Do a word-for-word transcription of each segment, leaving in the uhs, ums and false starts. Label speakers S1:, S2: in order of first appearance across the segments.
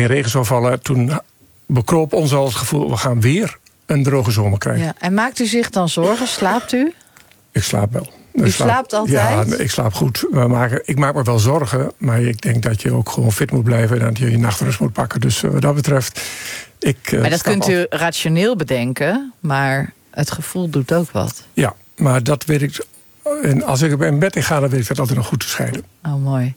S1: geen regen zou vallen, toen bekroop ons al het gevoel, we gaan weer een droge zomer krijgen.
S2: Ja. En maakt u zich dan zorgen? Slaapt u?
S1: Ik slaap wel.
S2: U
S1: ik slaap,
S2: slaapt altijd?
S1: Ja, ik slaap goed. We maken, ik maak me wel zorgen, maar ik denk dat je ook gewoon fit moet blijven en dat je je nachtrust moet pakken. Dus uh, wat dat betreft... Ik, uh,
S2: maar dat kunt u
S1: af.
S2: rationeel bedenken, maar het gevoel doet ook wat.
S1: Ja, maar dat weet ik... En als ik in bed ga, dan weet ik dat altijd nog goed te scheiden.
S2: Oh, mooi.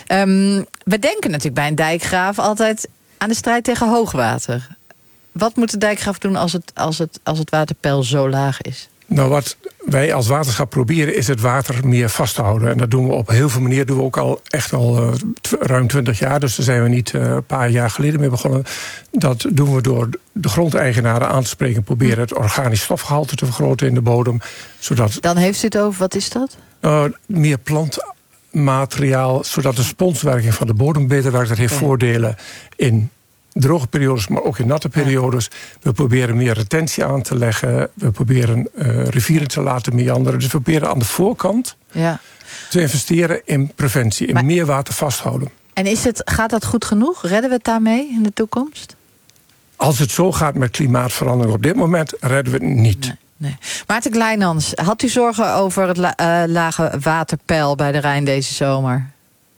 S2: Um, we denken natuurlijk bij een dijkgraaf altijd aan de strijd tegen hoogwater. Wat moet de dijkgraaf doen als het, als het, als het waterpeil zo laag is?
S1: Nou, wat wij als waterschap proberen is het water meer vast te houden. En dat doen we op heel veel manieren. Dat doen we ook al echt al uh, tw- ruim twintig jaar. Dus daar zijn we niet uh, een paar jaar geleden mee begonnen. Dat doen we door de grondeigenaren aan te spreken. Proberen het organisch stofgehalte te vergroten in de bodem. Zodat,
S2: Dan heeft u het over, wat is dat?
S1: Uh, meer plantmateriaal, zodat de sponswerking van de bodem beter werkt. Dat heeft
S2: Okay.
S1: voordelen in droge periodes, maar ook in natte periodes. Ja. We proberen meer retentie aan te leggen. We proberen uh, rivieren te laten meanderen. Dus we proberen aan de voorkant
S2: ja.
S1: te investeren in preventie, in maar, meer water vasthouden.
S2: En is het, gaat dat goed genoeg? Redden we het daarmee in de toekomst?
S1: Als het zo gaat met klimaatverandering op dit moment, redden we het niet.
S2: Nee. Nee. Maarten Kleinhans, had u zorgen over het la- uh, lage waterpeil bij de Rijn deze zomer?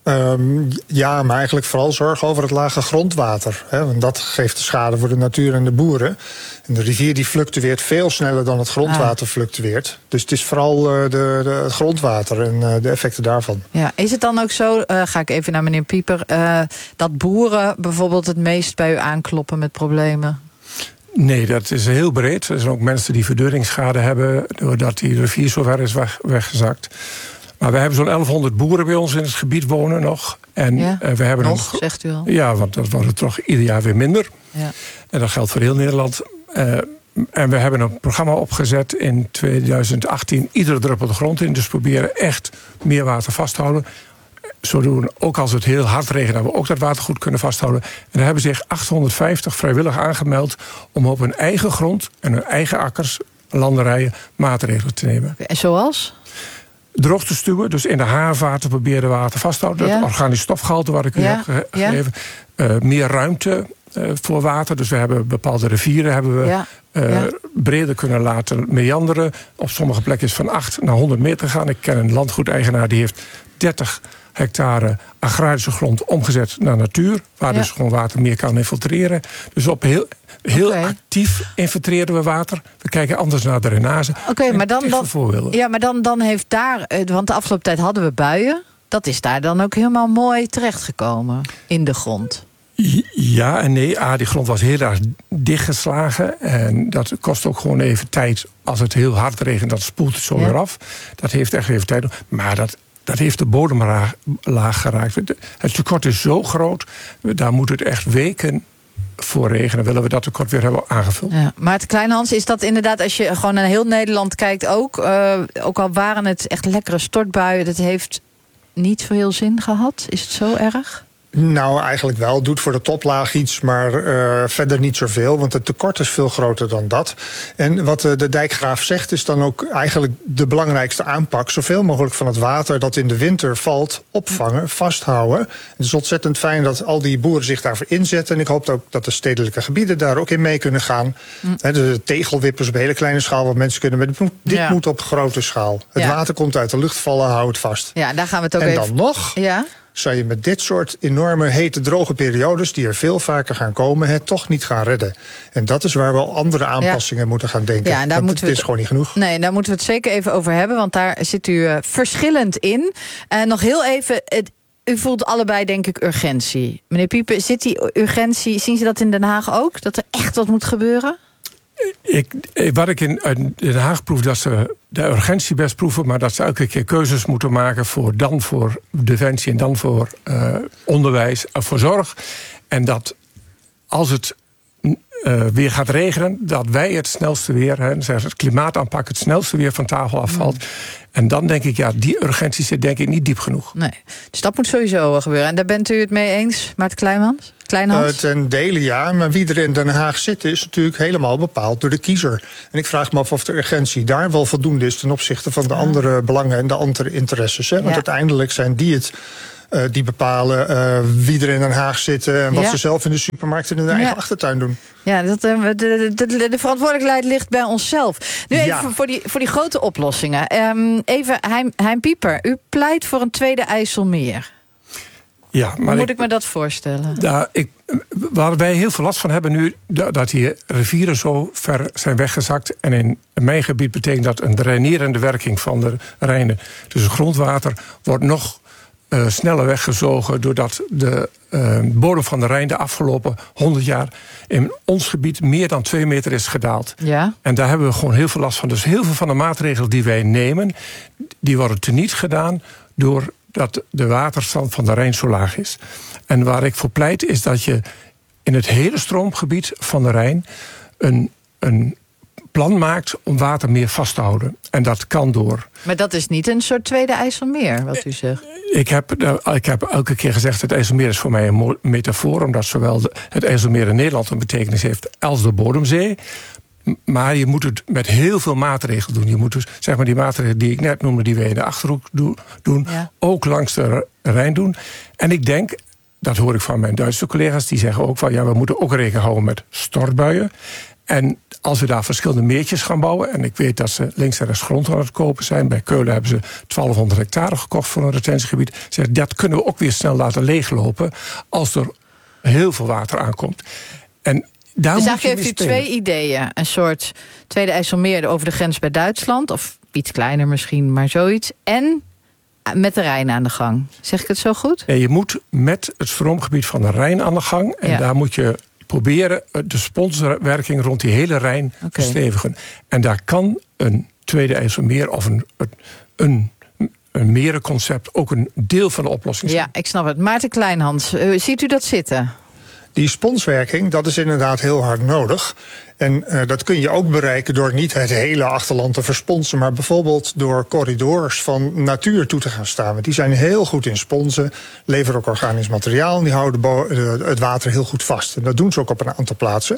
S3: Um, ja, maar eigenlijk vooral zorgen over het lage grondwater. Hè, want dat geeft de schade voor de natuur en de boeren. En de rivier die fluctueert veel sneller dan het grondwater ah. fluctueert. Dus het is vooral uh, de, de, het grondwater en uh, de effecten daarvan.
S2: Ja, is het dan ook zo, uh, ga ik even naar meneer Pieper... Uh, dat boeren bijvoorbeeld het meest bij u aankloppen met problemen?
S1: Nee, dat is heel breed. Er zijn ook mensen die verduringsschade hebben doordat die rivier zo ver is weg, weggezakt. Maar we hebben zo'n elfhonderd boeren bij ons in het gebied wonen nog. En
S2: ja,
S1: uh, we hebben
S2: nog,
S1: een,
S2: zegt u al.
S1: Ja, want dat wordt toch ieder jaar weer minder.
S2: Ja.
S1: En dat geldt voor heel Nederland. Uh, en we hebben een programma opgezet in twintig achttien. Iedere druppel de grond in. Dus proberen echt meer water vast te houden. Zodoende, ook als het heel hard regent, dat we ook dat water goed kunnen vasthouden. En daar hebben zich achthonderdvijftig vrijwillig aangemeld om op hun eigen grond en hun eigen akkers, landerijen, maatregelen te nemen.
S2: En zoals?
S1: Droog te stuwen, dus in de haarvaten proberen water vast te houden. Ja. Het organisch stofgehalte wat ik u
S2: ja.
S1: heb ge-
S2: ja.
S1: gegeven. Uh, meer ruimte uh, voor water. Dus we hebben bepaalde rivieren hebben we
S2: ja.
S1: Uh,
S2: ja.
S1: breder kunnen laten meanderen. Op sommige plekken is van acht naar honderd meter gegaan. Ik ken een landgoedeigenaar die heeft dertig hectare agrarische grond omgezet naar natuur. Waar ja. dus gewoon water meer kan infiltreren. Dus op heel, heel okay. actief infiltreren we water. We kijken anders naar de drainage.
S2: Oké, okay, maar dan, dan, ja, maar dan, dan heeft daar... Want de afgelopen tijd hadden we buien. Dat is daar dan ook helemaal mooi terechtgekomen in de grond.
S1: Ja en nee. A, die grond was heel erg dichtgeslagen. En dat kost ook gewoon even tijd. Als het heel hard regent, dat spoelt het zo ja. weer af. Dat heeft echt even tijd. Maar dat... Dat heeft de bodemlaag geraakt. Het tekort is zo groot, daar moet het echt weken voor regenen. Willen we dat tekort weer hebben aangevuld.
S2: Ja, maar het Kleinhans, is dat inderdaad, als je gewoon naar heel Nederland kijkt ook... Uh, ook al waren het echt lekkere stortbuien, dat heeft niet veel zin gehad? Is het zo erg?
S3: Nou, eigenlijk wel. Doet voor de toplaag iets, maar uh, verder niet zoveel. Want het tekort is veel groter dan dat. En wat uh, de dijkgraaf zegt is dan ook eigenlijk de belangrijkste aanpak. Zoveel mogelijk van het water dat in de winter valt opvangen, vasthouden. Het is ontzettend fijn dat al die boeren zich daarvoor inzetten. En ik hoop ook dat de stedelijke gebieden daar ook in mee kunnen gaan. Mm. He, de tegelwippers op hele kleine schaal, wat mensen kunnen. Maar dit, moet, dit ja. moet op grote schaal. Het ja. water komt uit de lucht vallen, hou het vast.
S2: Ja, daar gaan we het ook
S3: en
S2: even...
S3: dan nog...
S2: Ja?
S3: zou je met dit soort enorme hete droge periodes, die er veel vaker gaan komen, het toch niet gaan redden. En dat is waar we al andere aanpassingen ja. moeten gaan denken.
S2: Ja, en daar
S3: want
S2: moeten
S3: het
S2: we
S3: is gewoon niet genoeg.
S2: Nee, daar moeten we het zeker even over hebben, want daar zit u uh, verschillend in. En uh, nog heel even, het, u voelt allebei denk ik urgentie. Meneer Pieper, zit die urgentie, zien ze dat in Den Haag ook? Dat er echt wat moet gebeuren?
S1: Ik, wat ik in, in Den Haag proef, dat ze de urgentie best proeven, maar dat ze elke keer keuzes moeten maken voor dan voor defensie en dan voor uh, onderwijs of voor zorg. En dat als het uh, weer gaat regenen, dat wij het snelste weer, hè, het klimaataanpak het snelste weer van tafel afvalt. Mm. En dan denk ik, ja, die urgentie zit denk ik niet diep genoeg.
S2: Nee, dus dat moet sowieso gebeuren. En daar bent u het mee eens, Maarten Kleinhans?
S3: Uh, ten dele ja, maar wie er in Den Haag zit is natuurlijk helemaal bepaald door de kiezer. En ik vraag me af of de urgentie daar wel voldoende is ten opzichte van de ja. andere belangen en de andere interesses. Hè? Want ja. uiteindelijk zijn die het Uh, die bepalen uh, wie er in Den Haag zitten en wat
S2: ja.
S3: ze zelf in de supermarkt in hun eigen
S2: ja. achtertuin
S3: doen.
S2: Ja, dat, uh, de, de, de, de verantwoordelijkheid ligt bij onszelf. Nu even
S3: ja.
S2: voor, die, voor die grote oplossingen. Um, even, Hein, Hein Pieper, u pleit voor een tweede IJsselmeer.
S1: Ja, maar
S2: Hoe moet ik,
S1: ik
S2: me dat voorstellen?
S1: Nou, ik, waar wij heel veel last van hebben nu, dat die rivieren zo ver zijn weggezakt. En in mijn gebied betekent dat een drainerende werking van de Rijnen. Dus het grondwater wordt nog uh, sneller weggezogen, doordat de uh, bodem van de Rijn de afgelopen honderd jaar in ons gebied meer dan twee meter is gedaald.
S2: Ja.
S1: En daar hebben we gewoon heel veel last van. Dus heel veel van de maatregelen die wij nemen, die worden teniet gedaan door dat de waterstand van de Rijn zo laag is. En waar ik voor pleit is dat je in het hele stroomgebied van de Rijn een, een plan maakt om water meer vast te houden. En dat kan door.
S2: Maar dat is niet een soort tweede IJsselmeer, wat u zegt.
S1: Ik heb, ik heb elke keer gezegd, het IJsselmeer is voor mij een metafoor, omdat zowel de, het IJsselmeer in Nederland een betekenis heeft als de bodemzee. Maar je moet het met heel veel maatregelen doen. Je moet dus, zeg maar, die maatregelen die ik net noemde, die wij in de Achterhoek do, doen, ja. ook langs de Rijn doen. En ik denk, dat hoor ik van mijn Duitse collega's, die zeggen ook van ja, we moeten ook rekening houden met stortbuien. En als we daar verschillende meertjes gaan bouwen, en ik weet dat ze links en rechts grond aan het kopen zijn. Bij Keulen hebben ze twaalfhonderd hectare gekocht voor een retentiegebied. Zeg, dat kunnen we ook weer snel laten leeglopen als er heel veel water aankomt. En daar
S2: dus
S1: eigenlijk
S2: heeft u twee ideeën. Een soort tweede IJsselmeer over de grens bij Duitsland. Of iets kleiner misschien, maar zoiets. En met de Rijn aan de gang. Zeg ik het zo goed?
S1: Ja, je moet met het stroomgebied van de Rijn aan de gang. En ja. daar moet je proberen de sponsorwerking rond die hele Rijn okay. verstevigen. En daar kan een tweede IJsselmeer of een, een, een merenconcept ook een deel van de oplossing zijn.
S2: Ja, ik snap het. Maarten Kleinhans, uh, ziet u dat zitten?
S3: Die sponswerking, dat is inderdaad heel hard nodig. En uh, dat kun je ook bereiken door niet het hele achterland te versponsen, maar bijvoorbeeld door corridors van natuur toe te gaan staan. Want die zijn heel goed in sponsen, leveren ook organisch materiaal en die houden bo- uh, het water heel goed vast. En dat doen ze ook op een aantal plaatsen.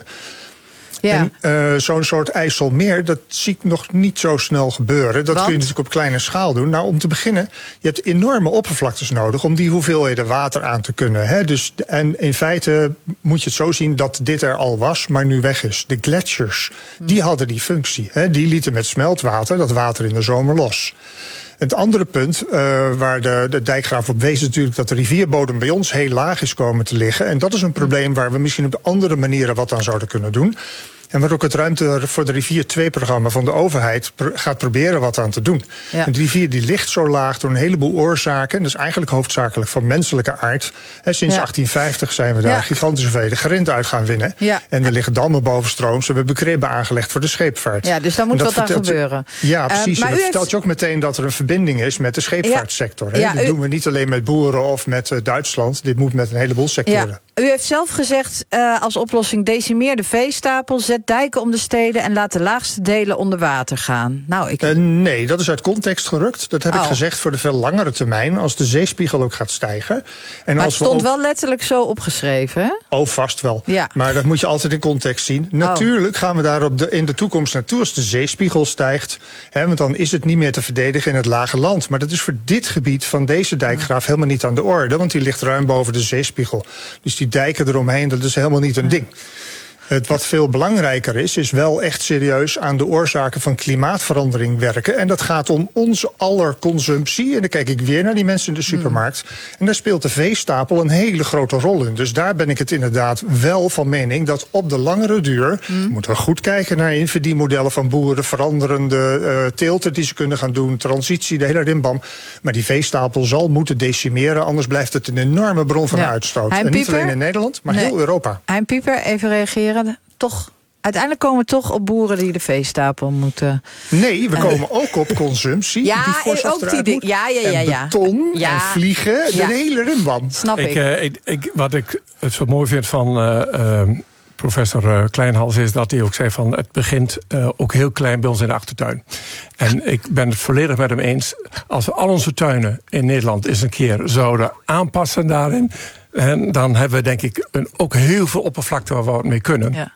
S3: Ja. En uh, zo'n soort IJsselmeer, dat zie ik nog niet zo snel gebeuren. Dat
S2: Want?
S3: kun je natuurlijk op kleine schaal doen. Nou, om te beginnen, je hebt enorme oppervlaktes nodig om die hoeveelheden water aan te kunnen. Hè? Dus, en in feite moet je het zo zien dat dit er al was, maar nu weg is. De gletsjers, hmm. die hadden die functie. Hè? Die lieten met smeltwater dat water in de zomer los. Het andere punt uh, waar de, de dijkgraaf op wees natuurlijk dat de rivierbodem bij ons heel laag is komen te liggen. En dat is een probleem waar we misschien op andere manieren wat aan zouden kunnen doen. En waar ook het Ruimte voor de Rivier twee-programma van de overheid pr- gaat proberen wat aan te doen. Ja. De rivier die ligt zo laag door een heleboel oorzaken. Dat is eigenlijk hoofdzakelijk van menselijke aard. He, sinds ja. achttien vijftig zijn we daar ja. gigantische hoeveelheden grind uit gaan winnen. Ja. En er liggen dammen bovenstroom. We hebben kribben aangelegd voor de scheepvaart.
S2: Ja, dus daar moet wat aan gebeuren.
S3: Ja, precies. Uh, en dat
S2: heeft...
S3: vertelt je ook meteen dat er een verbinding is met de scheepvaartsector. Ja. Ja, dat u... doen we niet alleen met boeren of met uh, Duitsland. Dit moet met een heleboel sectoren.
S2: Ja. U heeft zelf gezegd uh, als oplossing decimeer de veestapel, zet dijken om de steden en laat de laagste delen onder water gaan. Nou, ik...
S3: uh, nee, dat is uit context gerukt. Dat heb oh. ik gezegd voor de veel langere termijn, als de zeespiegel ook gaat stijgen. En
S2: maar
S3: als
S2: het stond
S3: we ook...
S2: wel letterlijk zo opgeschreven, hè?
S3: Oh, vast wel. Ja. Maar dat moet je altijd in context zien. Natuurlijk oh. gaan we daar op de, in de toekomst naartoe als de zeespiegel stijgt. Hè, want dan is het niet meer te verdedigen in het lage land. Maar dat is voor dit gebied van deze dijkgraaf helemaal niet aan de orde. Want die ligt ruim boven de zeespiegel. Dus die dijken eromheen, dat is helemaal niet een ding. Het wat veel belangrijker is, is wel echt serieus aan de oorzaken van klimaatverandering werken. En dat gaat om onze aller consumptie. En dan kijk ik weer naar die mensen in de supermarkt. Mm. En daar speelt de veestapel een hele grote rol in. Dus daar ben ik het inderdaad wel van mening dat op de langere duur... Mm. moeten we goed kijken naar inverdienmodellen van boeren, veranderende uh, teelten die ze kunnen gaan doen, transitie, de hele rimbam. Maar die veestapel zal moeten decimeren, anders blijft het een enorme bron van ja. uitstoot.
S2: Hein
S3: en niet
S2: Pieper?
S3: alleen in Nederland, maar nee. heel Europa.
S2: Hein Pieper, even reageren. Toch, uiteindelijk komen we toch op boeren die de veestapel moeten...
S3: Nee, we komen ook op consumptie.
S2: Ja,
S3: die
S2: ook die ding. Ja, ja, ja, ja.
S3: En beton
S2: ja.
S3: en vliegen,
S2: ja.
S3: de hele rimbam.
S2: Snap ik.
S1: ik, uh, ik, ik wat ik het zo mooi vind van uh, uh, professor uh, Kleinhans is dat hij ook zei van het begint uh, ook heel klein bij ons in de achtertuin. En ik ben het volledig met hem eens. Als we al onze tuinen in Nederland eens een keer zouden aanpassen daarin, en dan hebben we denk ik een, ook heel veel oppervlakte waar we wat mee kunnen. Ja.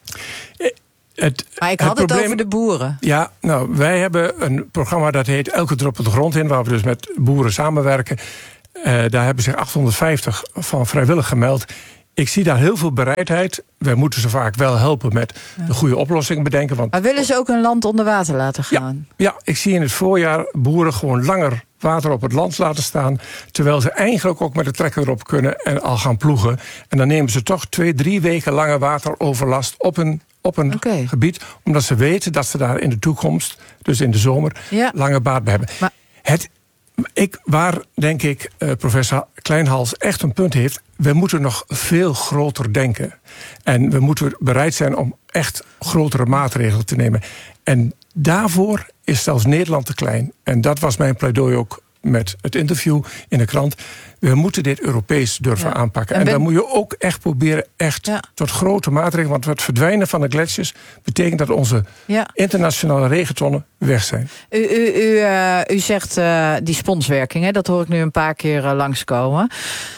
S1: Het,
S2: maar ik had het, probleem, het over de boeren.
S1: Ja, nou, wij hebben een programma dat heet Elke Druppel de Grond in, waar we dus met boeren samenwerken. Uh, daar hebben zich achthonderdvijftig van vrijwillig gemeld. Ik zie daar heel veel bereidheid. Wij moeten ze vaak wel helpen met de goede oplossing bedenken. Want
S2: maar willen ze ook hun land onder water laten gaan?
S1: Ja, ja, ik zie in het voorjaar boeren gewoon langer water op het land laten staan, terwijl ze eigenlijk ook met de trekker erop kunnen en al gaan ploegen. En dan nemen ze toch twee, drie weken lange wateroverlast op een, op een okay. gebied, omdat ze weten dat ze daar in de toekomst, dus in de zomer, ja. lange baat bij hebben. Maar het, ik, waar, denk ik, uh, professor Kleinhals echt een punt heeft, we moeten nog veel groter denken. En we moeten bereid zijn om echt grotere maatregelen te nemen. En daarvoor is zelfs Nederland te klein. En dat was mijn pleidooi ook met het interview in de krant. We moeten dit Europees durven ja. aanpakken. En, en ben... dan moet je ook echt proberen echt ja. tot grote maatregelen. Want het verdwijnen van de gletsjers betekent dat onze ja. internationale regentonnen weg zijn.
S2: U, u, u, uh, u zegt uh, die sponswerking, hè, dat hoor ik nu een paar keer uh, langskomen.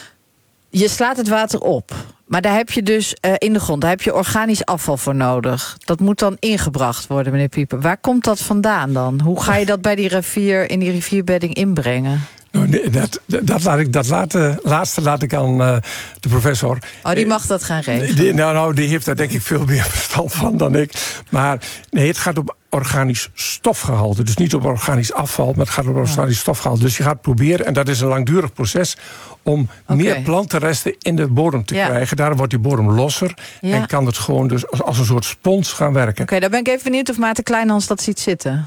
S2: Je slaat het water op. Maar daar heb je dus uh, in de grond, daar heb je organisch afval voor nodig. Dat moet dan ingebracht worden, meneer Pieper. Waar komt dat vandaan dan? Hoe ga je dat bij die rivier, in die rivierbedding inbrengen?
S1: Nou, nee, dat, dat, laat ik, dat laat, uh, laatste laat ik aan uh, de professor.
S2: Oh, die mag dat gaan regelen?
S1: Die, nou, nou, die heeft daar denk ik veel meer verstand van dan ik. Maar nee, het gaat om organisch stofgehalte. Dus niet om organisch afval, maar het gaat om organisch stofgehalte. Dus je gaat proberen, en dat is een langdurig proces, om okay. meer plantenresten in de bodem te ja. krijgen. Daarom wordt die bodem losser ja. en kan het gewoon dus als een soort spons gaan werken. Oké,
S2: okay, daar ben ik even benieuwd of Maarten Kleinhans dat ziet zitten.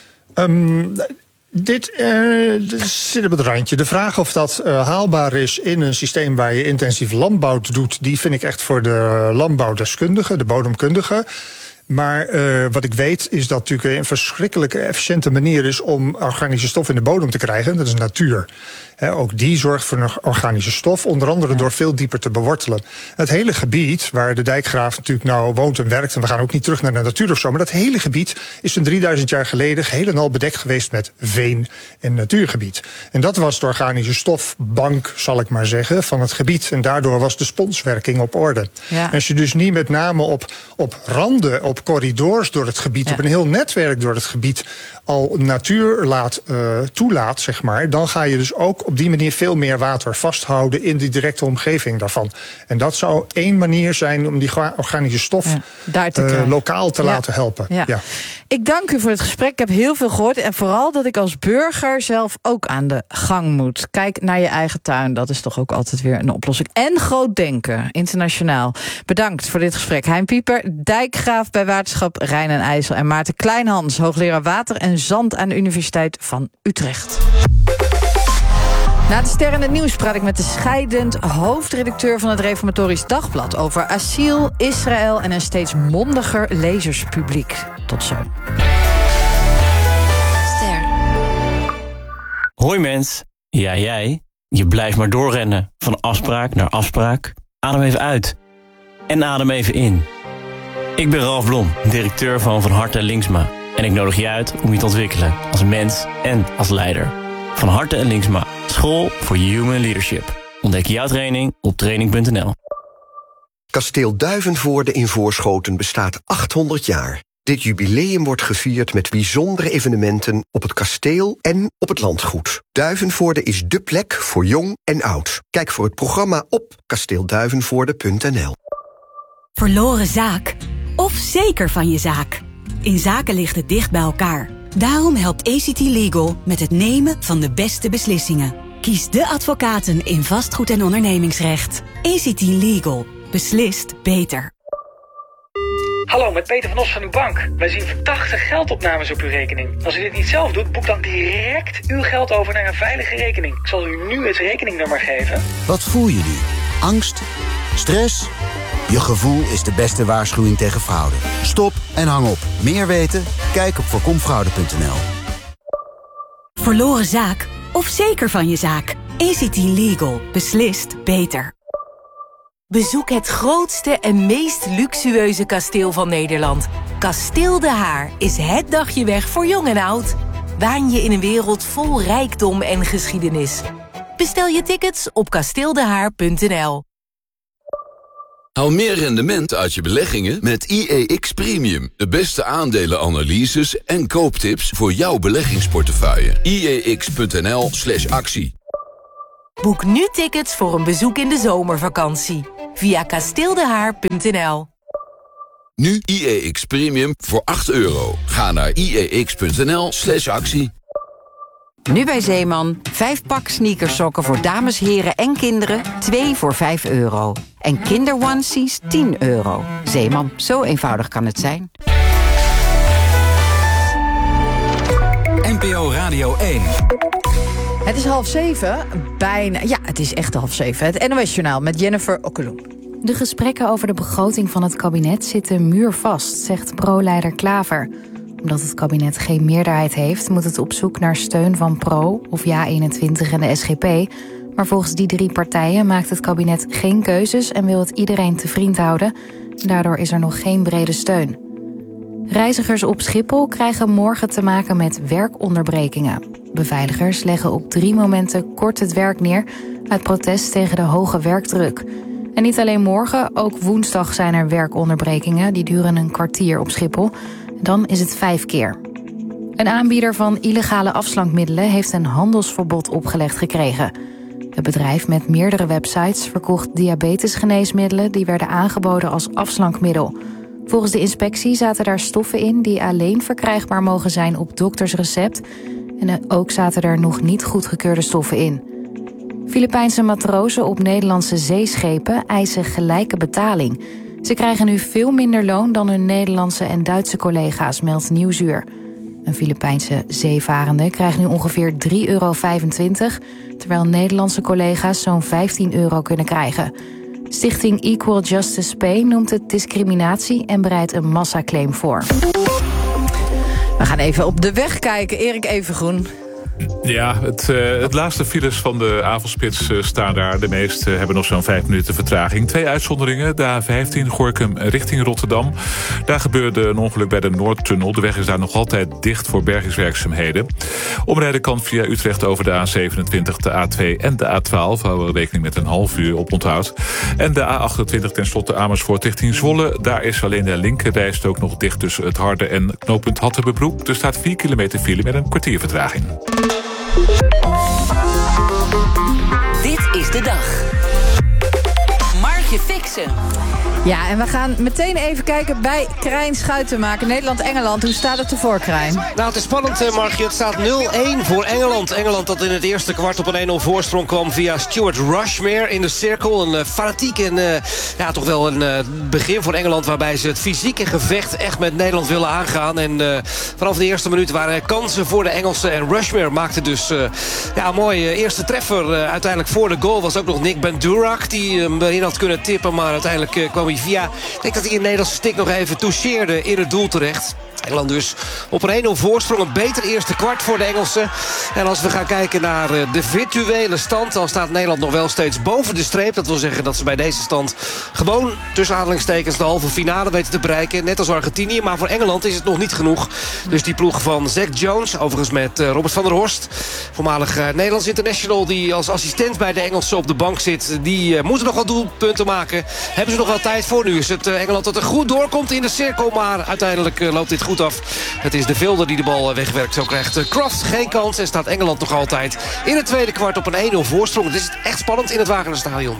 S3: Um, Dit uh, zit op het randje. De vraag of dat uh, haalbaar is in een systeem waar je intensief landbouw doet, die vind ik echt voor de landbouwdeskundigen, de bodemkundigen. Maar uh, wat ik weet is dat natuurlijk een verschrikkelijke efficiënte manier is om organische stof in de bodem te krijgen. Dat is natuur. He, ook die zorgt voor een organische stof, onder andere door veel dieper te bewortelen. Het hele gebied waar de dijkgraaf natuurlijk nou woont en werkt, en we gaan ook niet terug naar de natuur of zo, maar dat hele gebied is een drieduizend jaar geleden geheel en al bedekt geweest met veen en natuurgebied. En dat was de organische stofbank, zal ik maar zeggen, van het gebied. En daardoor was de sponswerking op orde. Ja. Als je dus niet met name op, op randen, op corridors door het gebied, ja. op een heel netwerk door het gebied al natuur laat, uh, toelaat, zeg maar, dan ga je dus ook op die manier veel meer water vasthouden in die directe omgeving daarvan. En dat zou één manier zijn om die organische stof ja, daar te uh, lokaal te ja. laten helpen.
S2: Ja. Ja. Ik dank u voor het gesprek. Ik heb heel veel gehoord. En vooral dat ik als burger zelf ook aan de gang moet. Kijk naar je eigen tuin. Dat is toch ook altijd weer een oplossing. En groot denken, internationaal. Bedankt voor dit gesprek. Hein Pieper, dijkgraaf bij Waterschap Rijn en IJssel. En Maarten Kleinhans, hoogleraar water en zand aan de Universiteit van Utrecht. Na de sterren in het nieuws praat ik met de scheidend hoofdredacteur van het Reformatorisch Dagblad over asiel, Israël en een steeds mondiger lezerspubliek. Tot zo.
S4: Ster. Hoi mens. Ja, jij. Je blijft maar doorrennen. Van afspraak naar afspraak. Adem even uit. En adem even in. Ik ben Ralf Blom, directeur van Van Harte Linksma. En ik nodig je uit om je te ontwikkelen als mens en als leider. Van Harte en Linksma. School voor Human Leadership. Ontdek jouw training op training punt n l.
S5: Kasteel Duivenvoorde in Voorschoten bestaat achthonderd jaar. Dit jubileum wordt gevierd met bijzondere evenementen op het kasteel en op het landgoed. Duivenvoorde is dé plek voor jong en oud. Kijk voor het programma op kasteel duivenvoorde punt n l.
S6: Verloren zaak of zeker van je zaak? In zaken ligt het dicht bij elkaar. Daarom helpt A C T Legal met het nemen van de beste beslissingen. Kies de advocaten in vastgoed en ondernemingsrecht. A C T Legal. Beslist beter.
S7: Hallo, met Peter van Os van uw bank. Wij zien verdachte geldopnames op uw rekening. Als u dit niet zelf doet, boek dan direct uw geld over naar een veilige rekening. Ik zal u nu het rekeningnummer geven.
S8: Wat voel je nu? Angst? Stress? Je gevoel is de beste waarschuwing tegen fraude. Stop en hang op. Meer weten? Kijk op voorkom fraude punt n l.
S6: Verloren zaak of zeker van je zaak? A C T Legal. Beslist beter.
S9: Bezoek het grootste en meest luxueuze kasteel van Nederland. Kasteel De Haar is het dagje weg voor jong en oud. Waan je in een wereld vol rijkdom en geschiedenis. Bestel je tickets op kasteel de haar punt n l.
S10: Haal meer rendement uit je beleggingen met I E X Premium. De beste aandelenanalyses en kooptips voor jouw beleggingsportefeuille. I E X punt n l slash actie.
S9: Boek nu tickets voor een bezoek in de zomervakantie. Via kasteeldehaar punt n l.
S10: Nu I E X Premium voor acht euro. Ga naar I E X punt n L slash actie.
S11: Nu bij Zeeman, vijf pak sneakersokken voor dames, heren en kinderen, twee voor vijf euro. En kinderonesies tien euro. Zeeman, zo eenvoudig kan het zijn.
S12: N P O Radio één.
S2: Het is half zeven, bijna. Ja, het is echt half zeven. Het N O S-journaal met Jennifer Okkeloen.
S13: De gesprekken over de begroting van het kabinet zitten muurvast, zegt pro-leider Klaver. Omdat het kabinet geen meerderheid heeft, moet het op zoek naar steun van Pro of Ja eenentwintig en de S G P. Maar volgens die drie partijen maakt het kabinet geen keuzes en wil het iedereen te vriend houden. Daardoor is er nog geen brede steun. Reizigers op Schiphol krijgen morgen te maken met werkonderbrekingen. Beveiligers leggen op drie momenten kort het werk neer uit protest tegen de hoge werkdruk. En niet alleen morgen, ook woensdag zijn er werkonderbrekingen. Die duren een kwartier op Schiphol. Dan is het vijf keer. Een aanbieder van illegale afslankmiddelen heeft een handelsverbod opgelegd gekregen. Het bedrijf met meerdere websites verkocht diabetesgeneesmiddelen die werden aangeboden als afslankmiddel. Volgens de inspectie zaten daar stoffen in die alleen verkrijgbaar mogen zijn op doktersrecept. En ook zaten er nog niet goedgekeurde stoffen in. Filipijnse matrozen op Nederlandse zeeschepen eisen gelijke betaling. Ze krijgen nu veel minder loon dan hun Nederlandse en Duitse collega's, meldt Nieuwsuur. Een Filipijnse zeevarende krijgt nu ongeveer drie euro vijfentwintig... terwijl Nederlandse collega's zo'n vijftien euro kunnen krijgen. Stichting Equal Justice Pay noemt het discriminatie en bereidt een massaclaim voor.
S2: We gaan even op de weg kijken. Erik Evengroen.
S14: Ja, het, uh, het laatste files van de avondspits uh, staan daar. De meeste uh, hebben nog zo'n vijf minuten vertraging. Twee uitzonderingen. De A vijftien Gorinchem richting Rotterdam. Daar gebeurde een ongeluk bij de Noordtunnel. De weg is daar nog altijd dicht voor bergingswerkzaamheden. Omrijden kan via Utrecht over de A zevenentwintig, de A twee en de A twaalf. Houden we rekening met een half uur op onthoud. En de A achtentwintig tenslotte Amersfoort richting Zwolle. Daar is alleen de linkerrijstrook nog dicht tussen het Harde en knooppunt Hattenbebroek. Er staat vier kilometer file met een kwartier vertraging.
S9: Dit is de dag. Markje Fixen.
S2: Ja, en we gaan meteen even kijken bij Krijn Schuitenmaker. Nederland-Engeland, hoe staat het ervoor, Krijn?
S15: Nou, het is spannend, Margje. Het staat nul-één voor Engeland. Engeland dat in het eerste kwart op een één nul voorsprong kwam via Stuart Rushmere in de cirkel. Een uh, fanatiek en uh, ja, toch wel een uh, begin voor Engeland... waarbij ze het fysieke gevecht echt met Nederland willen aangaan. En uh, vanaf de eerste minuut waren er kansen voor de Engelsen. En Rushmere maakte dus uh, ja, een mooie eerste treffer. Uh, uiteindelijk voor de goal was ook nog Nick Bendurak... die hem uh, erin had kunnen tippen, maar uiteindelijk uh, kwam hij via... Ik denk dat hij in Nederlandse stick nog even toucheerde in het doel terecht. Engeland dus op een één nul voorsprong. Een beter eerste kwart voor de Engelsen. En als we gaan kijken naar de virtuele stand... dan staat Nederland nog wel steeds boven de streep. Dat wil zeggen dat ze bij deze stand gewoon... tussen aanhalingstekens de halve finale weten te bereiken. Net als Argentinië. Maar voor Engeland is het nog niet genoeg. Dus die ploeg van Zac Jones. Overigens met Robert van der Horst. Voormalig Nederlands international die als assistent bij de Engelsen op de bank zit. Die uh, moeten nog wel doelpunten maken. Hebben ze nog wel tijd voor. Nu is het uh, Engeland dat er goed doorkomt in de cirkel. Maar uiteindelijk uh, loopt dit goed af. Het is de Vilder die de bal wegwerkt. Zo krijgt Croft geen kans en staat Engeland nog altijd in het tweede kwart op een één nul voorsprong. Het is echt spannend in het Wagener-stadion.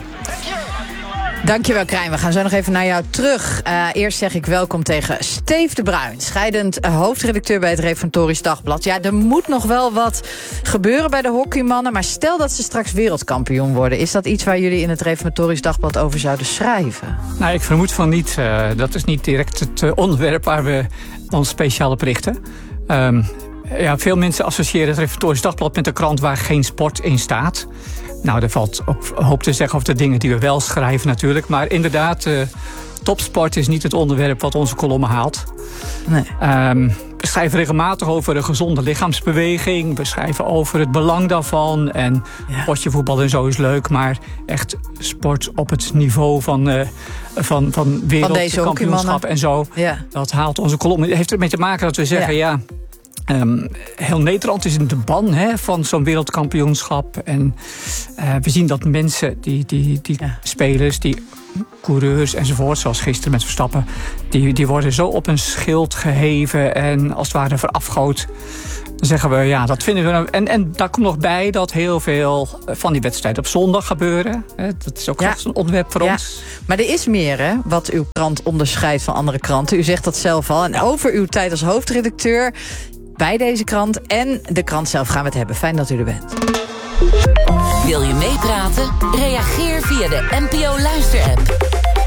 S2: Dankjewel, Krijn. We gaan zo nog even naar jou terug. Uh, eerst zeg ik welkom tegen Steve de Bruin, scheidend uh, hoofdredacteur bij het Reformatorisch Dagblad. Ja, er moet nog wel wat gebeuren bij de hockeymannen, maar stel dat ze straks wereldkampioen worden. Is dat iets waar jullie in het Reformatorisch Dagblad over zouden schrijven?
S16: Nou, ik vermoed van niet. Uh, dat is niet direct het uh, onderwerp waar we ons speciale berichten. Um, ja, veel mensen associëren het Reformatorisch Dagblad met een krant waar geen sport in staat. Nou, er valt ook hoop te zeggen over de dingen die we wel schrijven natuurlijk. Maar inderdaad, uh, topsport is niet het onderwerp wat onze kolommen haalt. Nee. Um, we schrijven regelmatig over een gezonde lichaamsbeweging. We schrijven over het belang daarvan. En ja. potje voetbal en zo is leuk. Maar echt sport op het niveau van, uh, van, van wereldkampioenschap en zo. Ja. Dat haalt onze kolommen. Het heeft ermee te maken dat we zeggen, ja... ja Um, heel Nederland is in de ban hè, van zo'n wereldkampioenschap. En uh, we zien dat mensen, die, die, die ja. spelers, die coureurs enzovoort, zoals gisteren met Verstappen, die, die worden zo op een schild geheven en als het ware verafgood. Dan zeggen we, ja, dat vinden we... Nou, en, en daar komt nog bij dat heel veel van die wedstrijden op zondag gebeuren. Dat is ook ja. een onderwerp voor ja. ons.
S2: Maar er is meer, hè, wat uw krant onderscheidt van andere kranten. U zegt dat zelf al. En ja. over uw tijd als hoofdredacteur bij deze krant en de krant zelf gaan we het hebben. Fijn dat u er bent.
S9: Wil je meepraten? Reageer via de N P O Luister-app.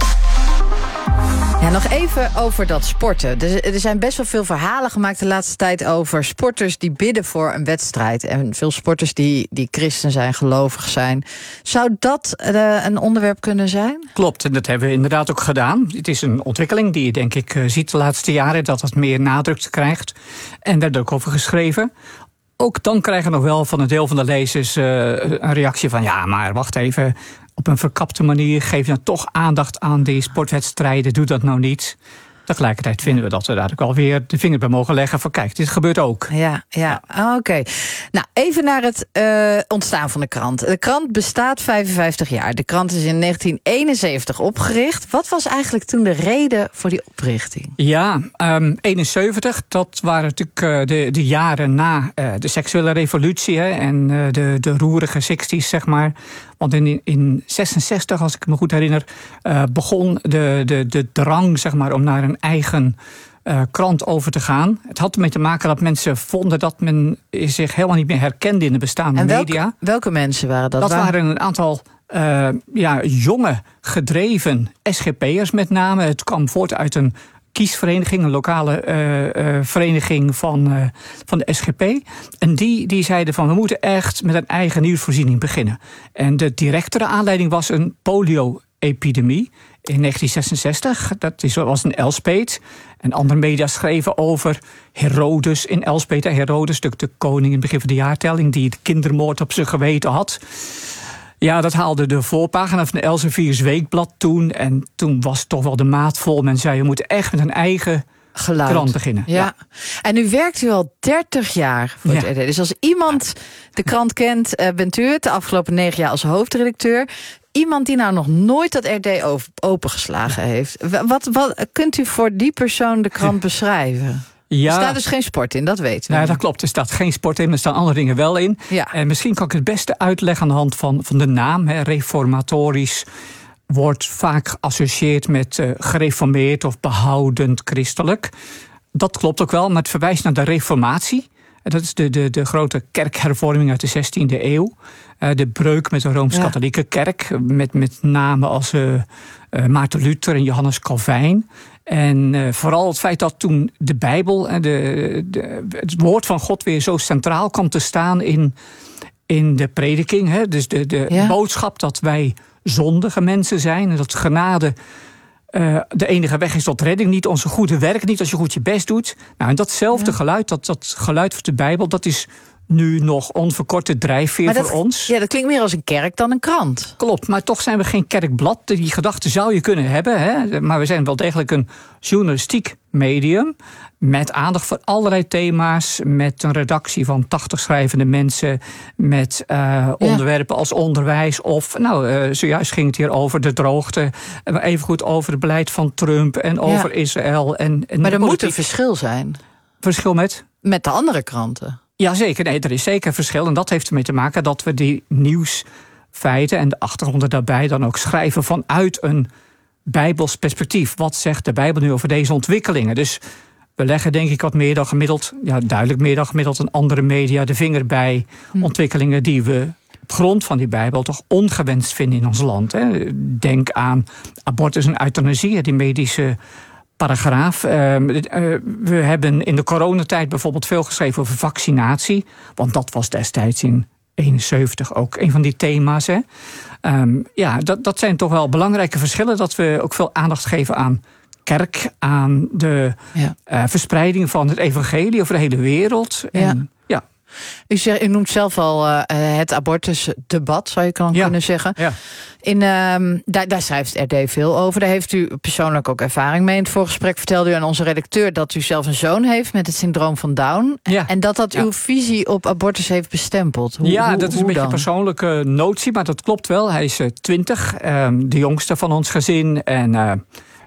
S2: Ja, nog even over dat sporten. Er, er zijn best wel veel verhalen gemaakt de laatste tijd over sporters die bidden voor een wedstrijd. En veel sporters die, die christen zijn, gelovig zijn. Zou dat uh, een onderwerp kunnen zijn?
S16: Klopt, en dat hebben we inderdaad ook gedaan. Het is een ontwikkeling die je denk ik uh, ziet de laatste jaren, dat het meer nadruk krijgt. En daar is ook over geschreven. Ook dan krijgen we nog wel van een deel van de lezers uh, een reactie van, ja, maar wacht even, op een verkapte manier geef je dan toch aandacht aan die sportwedstrijden, doe dat nou niet. Tegelijkertijd vinden we dat we daar ook wel weer de vinger bij mogen leggen van, kijk, dit gebeurt ook.
S2: Ja, ja. Oh, oké. Okay. Nou, even naar het uh, ontstaan van de krant. De krant bestaat vijfenvijftig jaar. De krant is in negentien eenenzeventig opgericht. Wat was eigenlijk toen de reden voor die oprichting?
S16: Ja, um, eenenzeventig, dat waren natuurlijk uh, de, de jaren na uh, de seksuele revolutie hè, en uh, de, de roerige zestig's, zeg maar. Want in, in zesenzestig, als ik me goed herinner, uh, begon de, de, de drang, zeg maar, om naar een eigen uh, krant over te gaan. Het had ermee te maken dat mensen vonden dat men zich helemaal niet meer herkende in de bestaande
S2: en welke,
S16: media.
S2: Welke mensen waren dat?
S16: Dat waren een aantal uh, ja, jonge, gedreven S G P'ers met name. Het kwam voort uit een kiesvereniging, een lokale uh, uh, vereniging van, uh, van de S G P. En die, die zeiden van, we moeten echt met een eigen nieuwsvoorziening beginnen. En de directere aanleiding was een polio-epidemie in negentien zesenzestig. Dat is, was in Elspeet. En andere media schreven over Herodes in Elspeet. Herodes, de, de koning in het begin van de jaartelling, die de kindermoord op zijn geweten had. Ja, dat haalde de voorpagina van de Elsevier's Weekblad toen. En toen was toch wel de maat vol. Men zei, we moeten echt met een eigen Geluid. krant beginnen.
S2: Ja.
S16: Ja.
S2: En nu werkt u al dertig jaar voor
S16: ja.
S2: het R D. Dus als iemand de krant kent, uh, bent u het. De afgelopen negen jaar als hoofdredacteur. Iemand die nou nog nooit dat R D opengeslagen heeft. Wat, wat kunt u voor die persoon de krant beschrijven? Ja. Er staat dus geen sport in, dat weten we.
S16: Nee, dat klopt. Er staat geen sport in, maar er staan andere dingen wel in.
S2: Ja.
S16: En misschien kan ik het beste uitleggen aan de hand van, van de naam. Hè. Reformatorisch wordt vaak geassocieerd met uh, gereformeerd of behoudend christelijk. Dat klopt ook wel, maar het verwijst naar de reformatie. Dat is de, de, de grote kerkhervorming uit de zestiende eeuw. Uh, de breuk met de Rooms-Katholieke ja. kerk. Met, met namen als uh, uh, Maarten Luther en Johannes Calvijn. En uh, vooral het feit dat toen de Bijbel, uh, de, de, het woord van God weer zo centraal kwam te staan in, in de prediking. Hè? Dus de, de ja. boodschap dat wij zondige mensen zijn en dat genade Uh, de enige weg is tot redding, niet onze goede werk, niet als je goed je best doet. Nou, en datzelfde ja. geluid, dat, dat geluid van de Bijbel, dat is nu nog onverkorte drijfveer
S2: dat,
S16: voor ons.
S2: Ja, dat klinkt meer als een kerk dan een krant.
S16: Klopt, maar toch zijn we geen kerkblad. Die gedachte zou je kunnen hebben, hè? Maar we zijn wel degelijk een journalistiek medium met aandacht voor allerlei thema's, met een redactie van tachtig schrijvende mensen, met uh, ja. onderwerpen als onderwijs of, nou, uh, zojuist ging het hier over de droogte, evengoed over het beleid van Trump en over ja. Israël. En, en
S2: maar er moet een verschil zijn.
S16: Verschil met?
S2: Met de andere kranten.
S16: Jazeker, nee, er is zeker een verschil. En dat heeft ermee te maken dat we die nieuwsfeiten en de achtergronden daarbij dan ook schrijven vanuit een Bijbels perspectief. Wat zegt de Bijbel nu over deze ontwikkelingen? Dus we leggen denk ik wat meer dan gemiddeld, ja, duidelijk meer dan gemiddeld een andere media de vinger bij hm. ontwikkelingen die we op grond van die Bijbel toch ongewenst vinden in ons land. Hè. Denk aan abortus en euthanasie, die medische paragraaf. Uh, uh, we hebben in de coronatijd bijvoorbeeld veel geschreven over vaccinatie. Want dat was destijds in eenenzeventig ook een van die thema's. Hè. Um, ja, dat, dat zijn toch wel belangrijke verschillen. Dat we ook veel aandacht geven aan kerk, aan de ja. uh, verspreiding van het evangelie over de hele wereld. En,
S2: ja.
S16: ja.
S2: U, zegt, u noemt zelf al uh, het abortusdebat, zou je kan
S16: ja.
S2: kunnen zeggen.
S16: Ja.
S2: In, uh, daar, daar schrijft R D veel over. Daar heeft u persoonlijk ook ervaring mee. In het voorgesprek vertelde u aan onze redacteur dat u zelf een zoon heeft met het syndroom van Down.
S16: Ja.
S2: En dat dat
S16: ja.
S2: uw visie op abortus heeft bestempeld. Hoe,
S16: ja,
S2: hoe,
S16: dat is een beetje een persoonlijke notie, maar dat klopt wel. Hij is twintig, uh, uh, de jongste van ons gezin. En uh,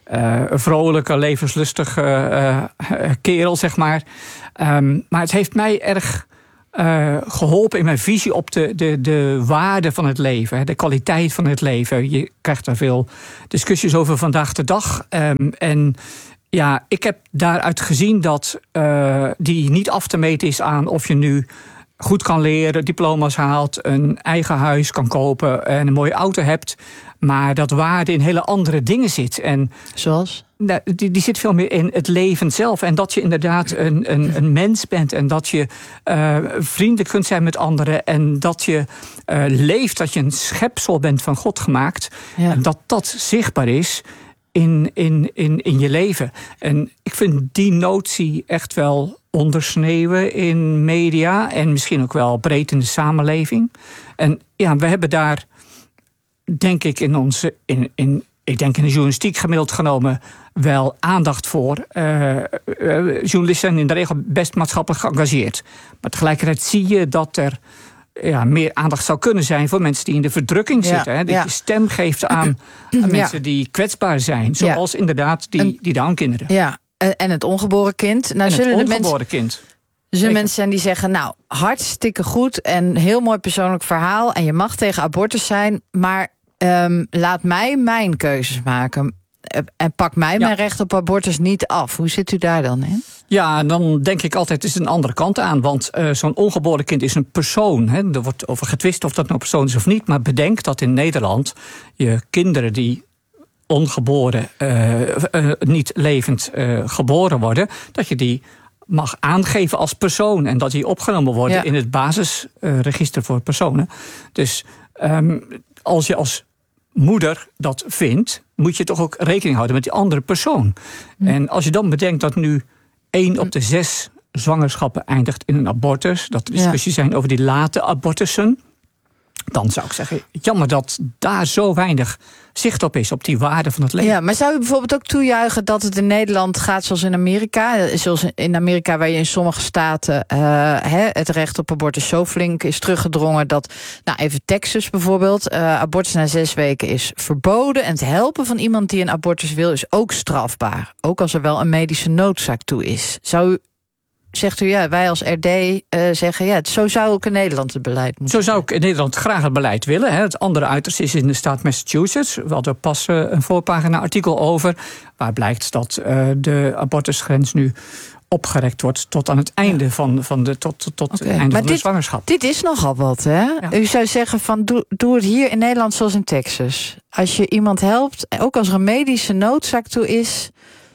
S16: uh, een vrolijke, levenslustige uh, uh, kerel, zeg maar. Um, maar het heeft mij erg uh, geholpen in mijn visie op de, de, de waarde van het leven. Hè, de kwaliteit van het leven. Je krijgt daar veel discussies over vandaag de dag. Um, en ja, ik heb daaruit gezien dat uh, die niet af te meten is aan of je nu goed kan leren, diploma's haalt, een eigen huis kan kopen en een mooie auto hebt. Maar dat waarde in hele andere dingen zit. En
S2: zoals?
S16: Die, die zit veel meer in het leven zelf. En dat je inderdaad een, een, een mens bent. En dat je uh, vriendelijk kunt zijn met anderen. En dat je uh, leeft, dat je een schepsel bent van God gemaakt. Ja. En dat dat zichtbaar is in, in, in, in je leven. En ik vind die notie echt wel ondersneeuwen in media. En misschien ook wel breed in de samenleving. En ja, we hebben daar, denk ik, in onze... In, in, ik denk in de journalistiek gemiddeld genomen wel aandacht voor. Uh, uh, journalisten zijn in de regel best maatschappelijk geëngageerd. Maar tegelijkertijd zie je dat er ja, meer aandacht zou kunnen zijn voor mensen die in de verdrukking ja, zitten. Hè? Dat ja. je stem geeft aan, aan mensen ja. die kwetsbaar zijn. Zoals ja. inderdaad die, die Down-kinderen.
S2: Ja, en het ongeboren kind. Nou,
S16: en
S2: zullen
S16: het ongeboren
S2: de mensen,
S16: kind.
S2: Er zullen mensen zijn die zeggen, nou, hartstikke goed en heel mooi persoonlijk verhaal. En je mag tegen abortus zijn, maar Um, laat mij mijn keuzes maken. En pak mij ja. mijn recht op abortus niet af. Hoe zit u daar dan in?
S16: Ja, dan denk ik altijd, is een andere kant aan. Want uh, zo'n ongeboren kind is een persoon. Hè. Er wordt over getwist of dat nou persoon is of niet. Maar bedenk dat in Nederland je kinderen die ongeboren, uh, uh, niet levend uh, geboren worden, dat je die mag aangeven als persoon. En dat die opgenomen worden ja. in het basisregister uh, voor personen. Dus um, als je als moeder dat vindt, moet je toch ook rekening houden met die andere persoon. Mm. En als je dan bedenkt dat nu één op de zes zwangerschappen eindigt in een abortus, dat er discussies ja. zijn over die late abortussen, dan zou ik zeggen, jammer dat daar zo weinig zicht op is, op die waarde van het leven.
S2: Ja, maar zou u bijvoorbeeld ook toejuichen dat het in Nederland gaat zoals in Amerika? Zoals in Amerika, waar je in sommige staten uh, he, het recht op abortus zo flink is teruggedrongen dat, nou even Texas bijvoorbeeld, uh, abortus na zes weken is verboden. En het helpen van iemand die een abortus wil is ook strafbaar. Ook als er wel een medische noodzaak toe is. Zou u Zegt u, ja, wij als R D uh, zeggen, ja, zo zou ook in Nederland het beleid moeten
S16: Zo zou ik in Nederland graag het beleid willen. Hè. Het andere uiterste is in de staat Massachusetts. We hadden pas uh, een voorpagina-artikel over, waar blijkt dat uh, de abortusgrens nu opgerekt wordt tot aan het einde ja. van, van de, tot, tot okay. het einde maar van de
S2: dit,
S16: zwangerschap.
S2: Dit is nogal wat, hè? Ja. U zou zeggen van doe, doe het hier in Nederland zoals in Texas. Als je iemand helpt, ook als er een medische noodzaak toe is,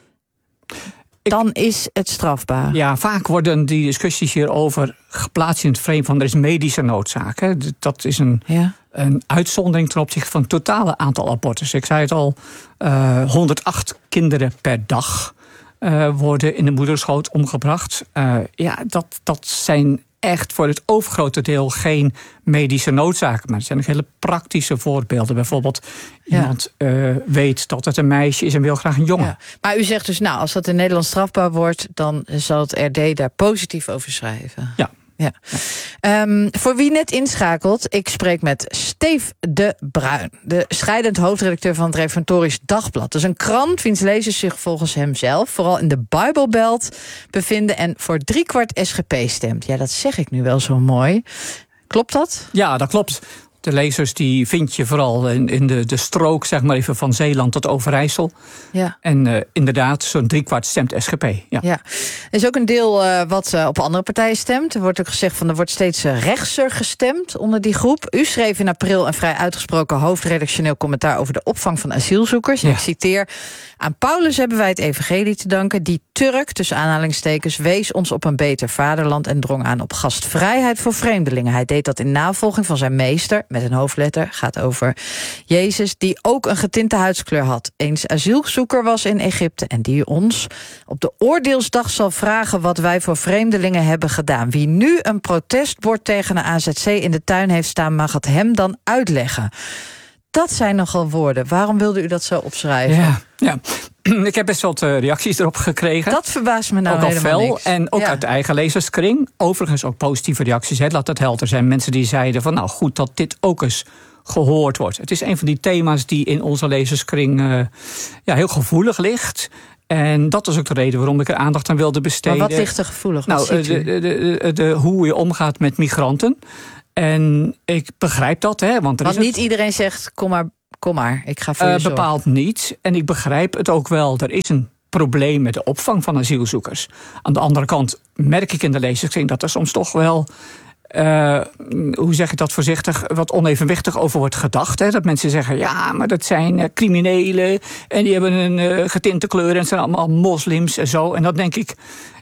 S2: dan is het strafbaar.
S16: Ja, vaak worden die discussies hierover geplaatst in het frame van er is medische noodzaak. Hè. Dat is een, ja. een uitzondering ten opzichte van het totale aantal abortussen. Ik zei het al, uh, honderdacht kinderen per dag uh, worden in de moederschoot omgebracht. Uh, ja, dat, dat zijn echt voor het overgrote deel geen medische noodzaken. Maar er zijn ook hele praktische voorbeelden. Bijvoorbeeld ja. iemand uh, weet dat het een meisje is en wil graag een jongen. Ja.
S2: Maar u zegt dus, nou, als dat in Nederland strafbaar wordt, dan zal het R D daar positief over schrijven.
S16: Ja.
S2: Ja. Ja. Um, voor wie net inschakelt, ik spreek met Steef de Bruin, de scheidend hoofdredacteur van het Reformatorisch Dagblad. Dus een krant wiens lezers zich volgens hem zelf vooral in de Bijbelbelt bevinden en voor driekwart S G P stemt. Ja, dat zeg ik nu wel zo mooi. Klopt dat?
S16: Ja, dat klopt. De lezers die vind je vooral in, in de, de strook, zeg maar even, van Zeeland tot Overijssel. Ja. En uh, inderdaad, zo'n driekwart stemt S G P. Ja.
S2: Ja. Er is ook een deel uh, wat uh, op andere partijen stemt. Er wordt ook gezegd van er wordt steeds uh, rechtser gestemd onder die groep. U schreef in april een vrij uitgesproken hoofdredactioneel commentaar over de opvang van asielzoekers. Ja. Ik citeer: aan Paulus hebben wij het evangelie te danken. Die Turk, tussen aanhalingstekens, wees ons op een beter vaderland en drong aan op gastvrijheid voor vreemdelingen. Hij deed dat in navolging van zijn meester, met een hoofdletter, gaat over Jezus, die ook een getinte huidskleur had, eens asielzoeker was in Egypte en die ons op de oordeelsdag zal vragen wat wij voor vreemdelingen hebben gedaan. Wie nu een protestbord tegen een A Z C in de tuin heeft staan, mag het hem dan uitleggen. Dat zijn nogal woorden. Waarom wilde u dat zo opschrijven?
S16: Ja, ja. Ik heb best wat uh, reacties erop gekregen.
S2: Dat verbaast me nou
S16: ook al
S2: helemaal
S16: fel,
S2: niks.
S16: En ook ja. uit de eigen lezerskring. Overigens ook positieve reacties. Hè. Laat dat helder zijn. Mensen die zeiden van nou goed dat dit ook eens gehoord wordt. Het is een van die thema's die in onze lezerskring uh, ja, heel gevoelig ligt. En dat is ook de reden waarom ik er aandacht aan wilde besteden.
S2: Maar wat ligt er gevoelig? Wat
S16: nou, de, de, de, de, de, hoe je omgaat met migranten. En ik begrijp dat. Hè, want er
S2: want
S16: is
S2: niet
S16: een...
S2: iedereen zegt, kom maar, kom maar, ik ga voor
S16: uh,
S2: je zorgen.
S16: Bepaald niet. En ik begrijp het ook wel. Er is een probleem met de opvang van asielzoekers. Aan de andere kant merk ik in de lezerskring dat er soms toch wel... Uh, hoe zeg ik dat voorzichtig, wat onevenwichtig over wordt gedacht. Hè? Dat mensen zeggen, ja, maar dat zijn uh, criminelen... en die hebben een uh, getinte kleur en het zijn allemaal moslims en zo. En dat denk ik,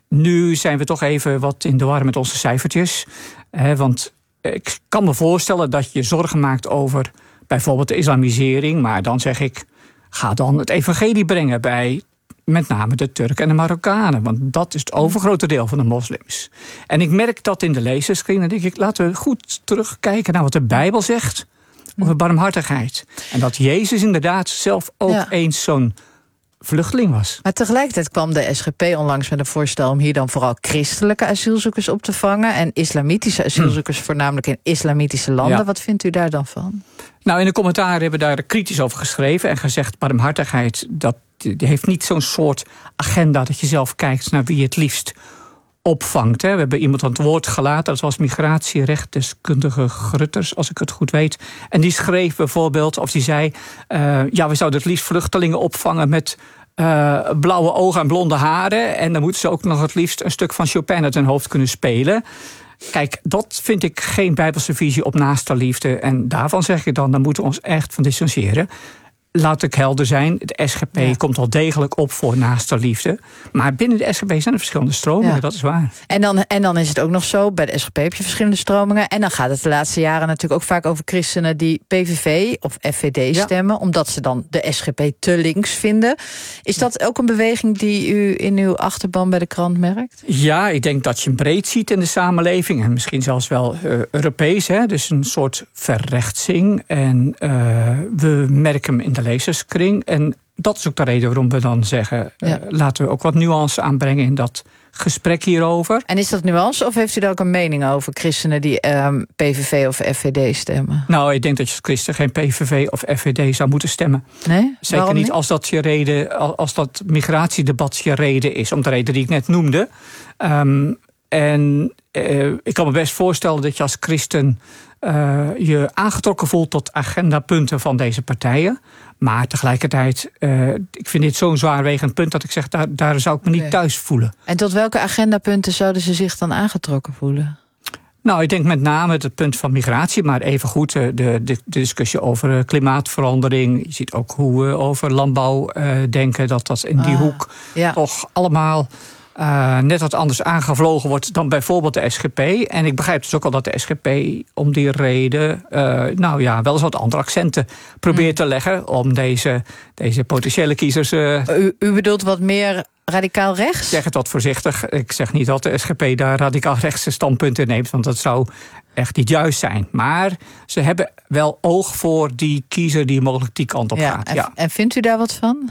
S16: nu zijn we toch even wat in de war met onze cijfertjes. Hè? Want ik kan me voorstellen dat je zorgen maakt over... bijvoorbeeld de islamisering, maar dan zeg ik... ga dan het evangelie brengen bij... met name de Turken en de Marokkanen. Want dat is het overgrote deel van de moslims. En ik merk dat in de lezerskring. Dan denk ik, laten we goed terugkijken naar wat de Bijbel zegt over barmhartigheid. En dat Jezus inderdaad zelf ook ja. eens zo'n vluchteling was.
S2: Maar tegelijkertijd kwam de S G P onlangs met een voorstel... om hier dan vooral christelijke asielzoekers op te vangen... en islamitische asielzoekers hm. voornamelijk in islamitische landen. Ja. Wat vindt u daar dan van?
S16: Nou, in de commentaren hebben we daar kritisch over geschreven... en gezegd, barmhartigheid, dat die heeft niet zo'n soort agenda... dat je zelf kijkt naar wie je het liefst opvangt. Hè. We hebben iemand aan het woord gelaten, dat was migratierechtdeskundige Grutters... als ik het goed weet. En die schreef bijvoorbeeld, of die zei... Uh, ja, we zouden het liefst vluchtelingen opvangen met... Uh, blauwe ogen en blonde haren... en dan moeten ze ook nog het liefst een stuk van Chopin uit hun hoofd kunnen spelen... Kijk, dat vind ik geen Bijbelse visie op naastenliefde. En daarvan zeg ik dan, daar moeten we ons echt van distancieren. Laat ik helder zijn, de S G P ja. komt wel degelijk op voor naastenliefde. Maar binnen de S G P zijn er verschillende stromingen, ja. dat is waar.
S2: En dan, en dan is het ook nog zo, bij de S G P heb je verschillende stromingen. En dan gaat het de laatste jaren natuurlijk ook vaak over christenen... die P V V of F V D stemmen, ja. omdat ze dan de S G P te links vinden. Is dat ook een beweging die u in uw achterban bij de krant merkt?
S16: Ja, ik denk dat je hem breed ziet in de samenleving. En misschien zelfs wel uh, Europees, hè? Dus een soort verrechtsing. En uh, we merken hem in de lezerskring. En dat is ook de reden waarom we dan zeggen... Ja. Uh, laten we ook wat nuance aanbrengen in dat gesprek hierover.
S2: En is dat nuance of heeft u daar ook een mening over... christenen die um, P V V of F V D stemmen?
S16: Nou, ik denk dat je als christen geen P V V of F V D zou moeten stemmen.
S2: Nee?
S16: Zeker
S2: Waarom
S16: niet
S2: niet
S16: als dat je reden, als dat migratiedebat je reden is. Om de reden die ik net noemde. Um, en uh, ik kan me best voorstellen dat je als christen... Uh, je aangetrokken voelt tot agendapunten van deze partijen. Maar tegelijkertijd, uh, ik vind dit zo'n zwaarwegend punt... dat ik zeg, daar, daar zou ik me niet okay. thuis voelen.
S2: En tot welke agendapunten zouden ze zich dan aangetrokken voelen?
S16: Nou, ik denk met name het punt van migratie... maar evengoed de, de, de discussie over klimaatverandering. Je ziet ook hoe we over landbouw uh, denken... dat dat in die ah, hoek ja. toch allemaal... Uh, net wat anders aangevlogen wordt dan bijvoorbeeld de S G P. En ik begrijp dus ook al dat de S G P om die reden... Uh, nou ja, wel eens wat andere accenten probeert mm. te leggen... om deze, deze potentiële kiezers... Uh,
S2: u, u bedoelt wat meer radicaal rechts?
S16: Ik zeg het wat voorzichtig. Ik zeg niet dat de S G P daar radicaal rechtse standpunten neemt... want dat zou echt niet juist zijn. Maar ze hebben wel oog voor die kiezer die mogelijk die kant op
S2: ja,
S16: gaat.
S2: En,
S16: ja.
S2: en vindt u daar wat van?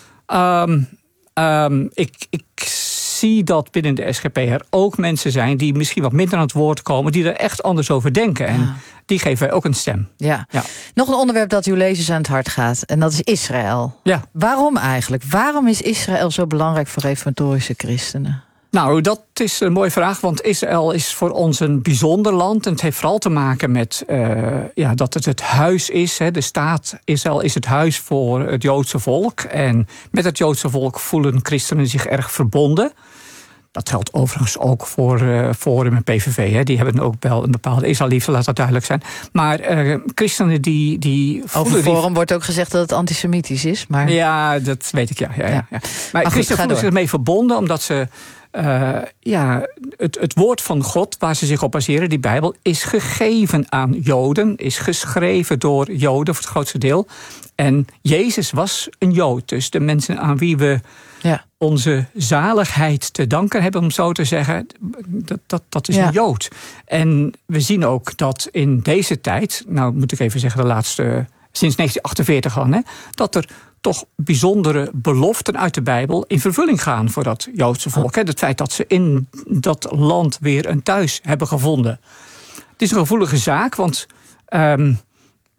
S16: Um, um, ik... ik zie dat binnen de S G P er ook mensen zijn... die misschien wat minder aan het woord komen... die er echt anders over denken. Ja. En die geven wij ook een stem.
S2: Ja. Ja. Nog een onderwerp dat uw lezers aan het hart gaat. En dat is Israël.
S16: Ja.
S2: Waarom eigenlijk? Waarom is Israël zo belangrijk voor reformatorische christenen?
S16: Nou, dat is een mooie vraag, want Israël is voor ons een bijzonder land. En het heeft vooral te maken met uh, ja, dat het het huis is. Hè. De staat Israël is het huis voor het Joodse volk. En met het Joodse volk voelen christenen zich erg verbonden. Dat geldt overigens ook voor uh, Forum en P V V. Hè. Die hebben ook wel een bepaalde Israëliefde, laat dat duidelijk zijn. Maar uh, christenen die... die
S2: Over Forum die... wordt ook gezegd dat het antisemitisch is. Maar...
S16: Ja, dat weet ik, ja. ja, ja. ja. Maar, maar christenen voelen zich ermee verbonden omdat ze... Uh, ja, het, het woord van God waar ze zich op baseren, die Bijbel, is gegeven aan Joden, is geschreven door Joden voor het grootste deel. En Jezus was een Jood, dus de mensen aan wie we ja. onze zaligheid te danken hebben, om zo te zeggen, dat, dat, dat is ja. een Jood. En we zien ook dat in deze tijd, nou moet ik even zeggen de laatste, sinds negentien achtenveertig al, hè, dat er toch bijzondere beloften uit de Bijbel in vervulling gaan voor dat Joodse volk. Het feit dat ze in dat land weer een thuis hebben gevonden. Het is een gevoelige zaak, want um,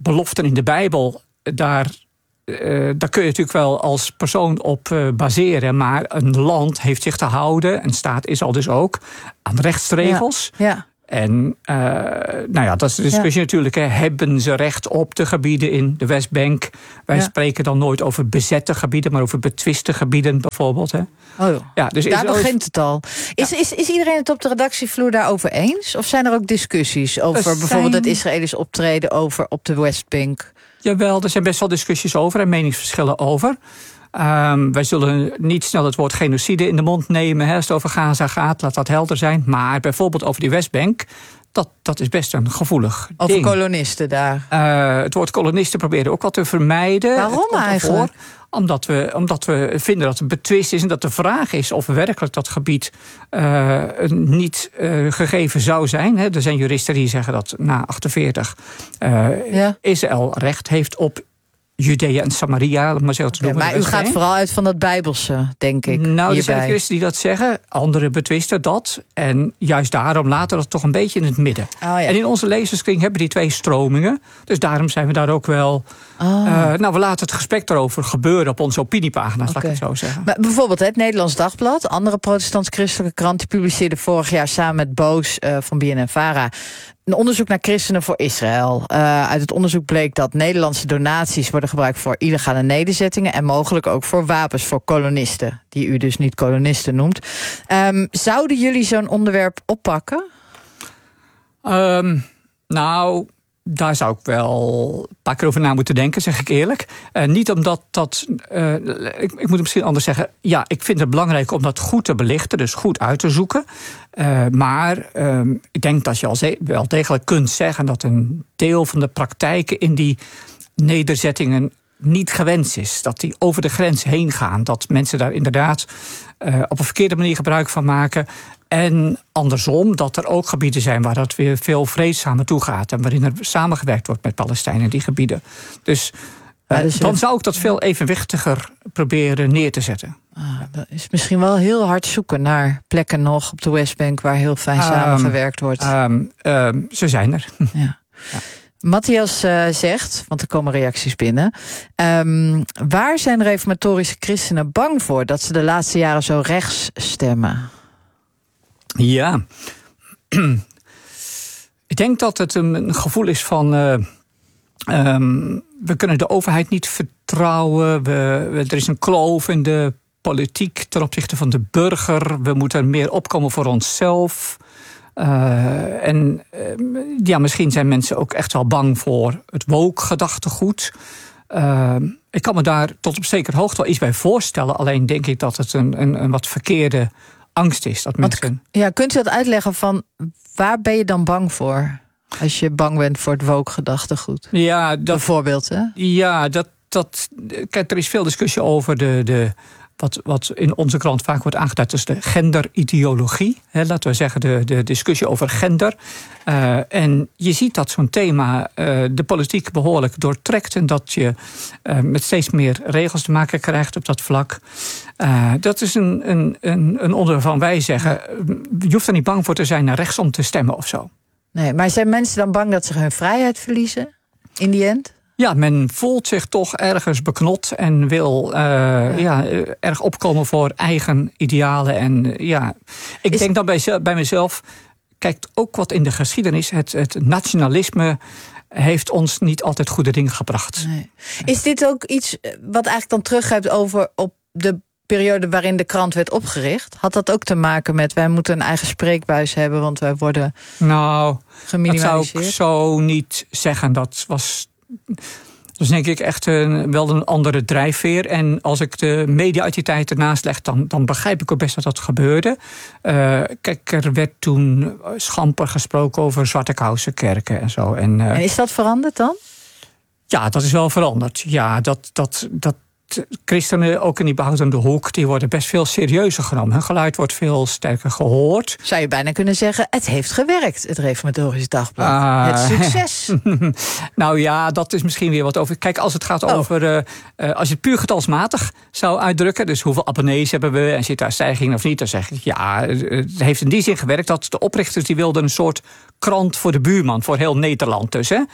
S16: beloften in de Bijbel, daar, uh, daar kun je natuurlijk wel als persoon op uh, baseren. Maar een land heeft zich te houden, een staat is al dus ook, aan rechtsregels.
S2: Ja, ja.
S16: En uh, nou ja, dat is de discussie
S2: ja.
S16: natuurlijk. Hè. Hebben ze recht op de gebieden in de Westbank? Wij ja. spreken dan nooit over bezette gebieden, maar over betwiste gebieden bijvoorbeeld. Hè.
S2: Oh,
S16: ja, dus
S2: daar
S16: Israël
S2: begint
S16: is,
S2: het al. Is, ja. is, is iedereen het op de redactievloer daarover eens? Of zijn er ook discussies over
S16: zijn...
S2: bijvoorbeeld het Israëlisch optreden over op de Westbank?
S16: Jawel, er zijn best wel discussies over en meningsverschillen over. Um, wij zullen niet snel het woord genocide in de mond nemen. Hè, als het over Gaza gaat, laat dat helder zijn. Maar bijvoorbeeld over die Westbank, dat, dat is best een gevoelig
S2: over
S16: ding.
S2: kolonisten daar.
S16: Uh, het woord kolonisten proberen ook wat te vermijden.
S2: Waarom eigenlijk?
S16: Voor, omdat, we, omdat we vinden dat het betwist is en dat de vraag is of werkelijk dat gebied uh, niet uh, gegeven zou zijn. Hè. Er zijn juristen die zeggen dat na achtenveertig uh, ja. Israël recht heeft op Judea en Samaria, maar zo te
S2: okay,
S16: noemen.
S2: Maar u gaat vooral uit van dat Bijbelse, denk ik.
S16: Nou, er zijn christen die dat zeggen. Anderen betwisten dat. En juist daarom laten we dat toch een beetje in het midden. Oh, ja. En in onze lezerskring hebben die twee stromingen. Dus daarom zijn we daar ook wel... Oh. Uh, nou, we laten het gesprek daarover gebeuren op onze opiniepagina's, okay. laat ik het zo zeggen.
S2: Maar bijvoorbeeld het Nederlands Dagblad, andere protestants-christelijke krant, die publiceerde vorig jaar samen met Boos uh, van B N N Vara een onderzoek naar christenen voor Israël. Uh, uit het onderzoek bleek dat Nederlandse donaties worden gebruikt voor illegale nederzettingen en mogelijk ook voor wapens voor kolonisten, die u dus niet kolonisten noemt. Um, zouden jullie zo'n onderwerp oppakken?
S16: Um, nou, daar zou ik wel een paar keer over na moeten denken, zeg ik eerlijk. Uh, niet omdat dat... Uh, ik, ik moet het misschien anders zeggen. Ja, ik vind het belangrijk om dat goed te belichten, dus goed uit te zoeken. Uh, maar uh, ik denk dat je al ze- wel degelijk kunt zeggen dat een deel van de praktijken in die nederzettingen niet gewenst is. Dat die over de grens heen gaan. Dat mensen daar inderdaad uh, op een verkeerde manier gebruik van maken. En andersom, dat er ook gebieden zijn waar dat weer veel vreedzamer toe gaat. En waarin er samengewerkt wordt met Palestijnen in die gebieden. Dus, uh, ja, dus dan zou ik dat veel evenwichtiger proberen neer te zetten.
S2: Ah, dat is misschien wel heel hard zoeken naar plekken nog op de Westbank waar heel fijn um, samengewerkt wordt.
S16: Um, um, ze zijn er.
S2: Ja. Ja. Matthias uh, zegt, want er komen reacties binnen. Um, waar zijn reformatorische christenen bang voor dat ze de laatste jaren zo rechts stemmen?
S16: Ja, ik denk dat het een gevoel is van Uh, um, we kunnen de overheid niet vertrouwen. We, we, er is een kloof in de politiek ten opzichte van de burger. We moeten meer opkomen voor onszelf. Uh, en uh, ja, misschien zijn mensen ook echt wel bang voor het woke-gedachtegoed. Uh, ik kan me daar tot op zekere hoogte wel iets bij voorstellen. Alleen denk ik dat het een, een, een wat verkeerde angst is. Dat mensen...
S2: Want, ja, kunt u dat uitleggen van waar ben je dan bang voor? Als je bang bent voor het woke-gedachtegoed.
S16: Ja, dat,
S2: bijvoorbeeld, hè?
S16: Ja, dat, dat, kijk, er is veel discussie over de, de, wat, wat in onze krant vaak wordt aangeduid, dus de genderideologie. Hè, laten we zeggen, de, de discussie over gender. Uh, en je ziet dat zo'n thema uh, de politiek behoorlijk doortrekt. En dat je uh, met steeds meer regels te maken krijgt op dat vlak. Uh, dat is een, een, een, een onderwerp waarvan wij zeggen, je hoeft er niet bang voor te zijn naar rechtsom te stemmen of zo.
S2: Nee, maar zijn mensen dan bang dat ze hun vrijheid verliezen in die end?
S16: Ja, men voelt zich toch ergens beknot en wil uh, ja. Ja, erg opkomen voor eigen idealen. En uh, ja, ik Is... denk dan bij, bij mezelf, kijk ook wat in de geschiedenis, het, het nationalisme heeft ons niet altijd goede dingen gebracht.
S2: Nee. Is dit ook iets wat eigenlijk dan teruggrijpt over op de periode waarin de krant werd opgericht? Had dat ook te maken met wij moeten een eigen spreekbuis hebben, want wij worden
S16: nou,
S2: geminimaliseerd?
S16: Dat zou ik zo niet zeggen. Dat was, dat is denk ik echt een, wel een andere drijfveer. En als ik de media-activiteit ernaast leg, dan, dan begrijp ik ook best dat dat gebeurde. Uh, kijk, er werd toen schamper gesproken over zwarte kousenkerken en zo. En, uh,
S2: en is dat veranderd dan?
S16: Ja, dat is wel veranderd. Ja, dat, dat, dat christenen, ook in die behoudende hoek, die worden best veel serieuzer genomen. Hun geluid wordt veel sterker gehoord.
S2: Zou je bijna kunnen zeggen, het heeft gewerkt, het Reformatorisch Dagblad. Uh, het succes.
S16: Nou ja, dat is misschien weer wat over. Kijk, als het gaat oh. over, uh, uh, als je het puur getalsmatig zou uitdrukken, dus hoeveel abonnees hebben we en zit daar stijging of niet, dan zeg ik ja, het heeft in die zin gewerkt dat de oprichters die wilden een soort krant voor de buurman, voor heel Nederland dus, hè.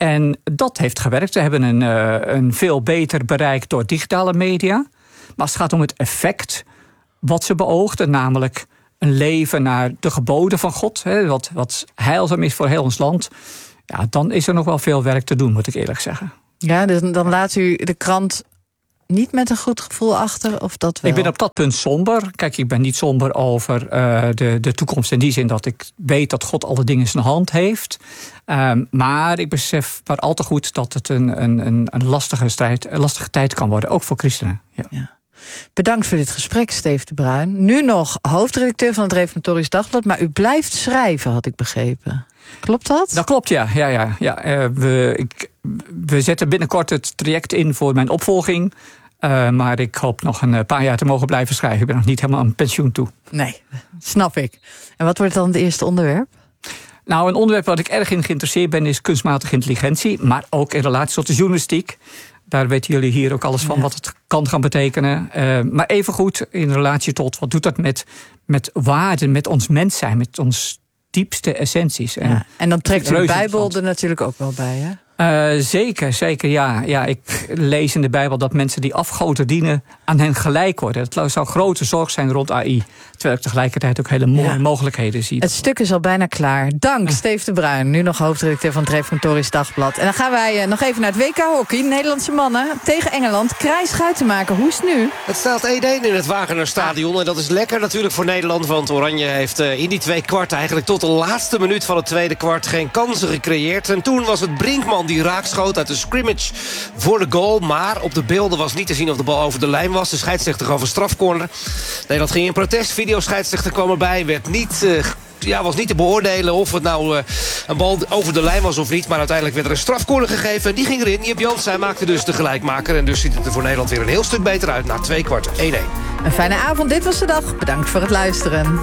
S16: En dat heeft gewerkt. We hebben een, uh, een veel beter bereik door digitale media. Maar als het gaat om het effect wat ze beoogden, namelijk een leven naar de geboden van God, hè, wat, wat heilzaam is voor heel ons land, ja, dan is er nog wel veel werk te doen, moet ik eerlijk zeggen.
S2: Ja, dus dan laat u de krant niet met een goed gevoel achter, of dat wel?
S16: Ik ben op dat punt somber. Kijk, ik ben niet somber over uh, de, de toekomst in die zin dat ik weet dat God alle dingen in zijn hand heeft. Um, maar ik besef maar al te goed dat het een, een, een, lastige, strijd, een lastige tijd kan worden, ook voor christenen. Ja.
S2: Ja. Bedankt voor dit gesprek, Steve de Bruin. Nu nog hoofdredacteur van het Reformatorisch Dagblad, maar u blijft schrijven, had ik begrepen. Klopt dat?
S16: Dat klopt, ja. ja, ja, ja. Uh, we, ik, we zetten binnenkort het traject in voor mijn opvolging. Uh, maar ik hoop nog een paar jaar te mogen blijven schrijven. Ik ben nog niet helemaal aan pensioen toe.
S2: Nee, snap ik. En wat wordt dan het eerste onderwerp?
S16: Nou, een onderwerp waar ik erg in geïnteresseerd ben is kunstmatige intelligentie. Maar ook in relatie tot de journalistiek. Daar weten jullie hier ook alles van, ja, wat het kan gaan betekenen. Uh, maar evengoed in relatie tot wat doet dat met, met waarden, met ons mens zijn, met ons diepste essenties. En,
S2: ja, en dan trekt u de Bijbel er natuurlijk ook wel bij, hè?
S16: Uh, zeker, zeker, ja. ja. Ik lees in de Bijbel dat mensen die afgoden dienen aan hen gelijk worden. Het zou grote zorg zijn rond A I. Terwijl ik tegelijkertijd ook hele mooie ja. mogelijkheden zie.
S2: Het stuk is al bijna klaar. Dank, ja. Steve de Bruin. Nu nog hoofdredacteur van het Reformatorisch Dagblad. En dan gaan wij uh, nog even naar het W K hockey. Nederlandse mannen tegen Engeland. Krij Schuitenmaker, hoe is het nu?
S15: Het staat één-één in het Wagenerstadion. En dat is lekker natuurlijk voor Nederland. Want Oranje heeft uh, in die twee kwart eigenlijk tot de laatste minuut van het tweede kwart geen kansen gecreëerd. En toen was het Brinkman die raakschoot uit de scrimmage voor de goal. Maar op de beelden was niet te zien of de bal over de lijn was. De scheidsrechter gaf een strafcorner. Nederland ging in protest. Videoscheidsrechter kwam erbij. Werd niet, uh, ja, was niet te beoordelen of het nou uh, een bal over de lijn was of niet. Maar uiteindelijk werd er een strafcorner gegeven. En die ging erin. Jip Jansen maakte dus de gelijkmaker. En dus ziet het er voor Nederland weer een heel stuk beter uit. Na twee kwart één-één.
S2: Een fijne avond. Dit was de dag. Bedankt voor het luisteren.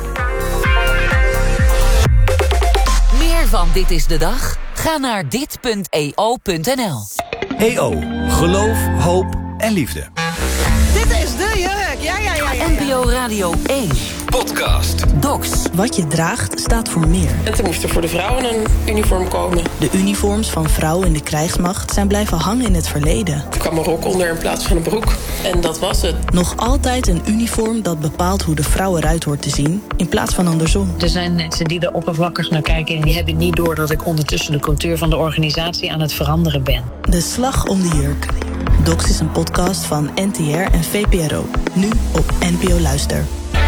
S9: Meer van Dit is de Dag? Ga naar dit punt e o punt n l.
S12: E O. Geloof, hoop en liefde.
S17: Dit is de jurk. Ja, ja, ja, ja.
S9: N P O Radio één.
S10: Podcast.
S17: Docs. Wat je draagt staat voor meer.
S18: En er moest er voor de vrouwen een uniform komen.
S17: De uniforms van vrouwen in de krijgsmacht zijn blijven hangen in het verleden.
S18: Er kwam een rok onder in plaats van een broek. En dat was het.
S17: Nog altijd een uniform dat bepaalt hoe de vrouw eruit hoort te zien, in plaats van andersom.
S19: Er zijn mensen die er oppervlakkig naar kijken en die hebben niet door dat ik ondertussen de cultuur van de organisatie aan het veranderen ben.
S17: De slag om de jurk. Docs is een podcast van N T R en V P R O. Nu op N P O Luister.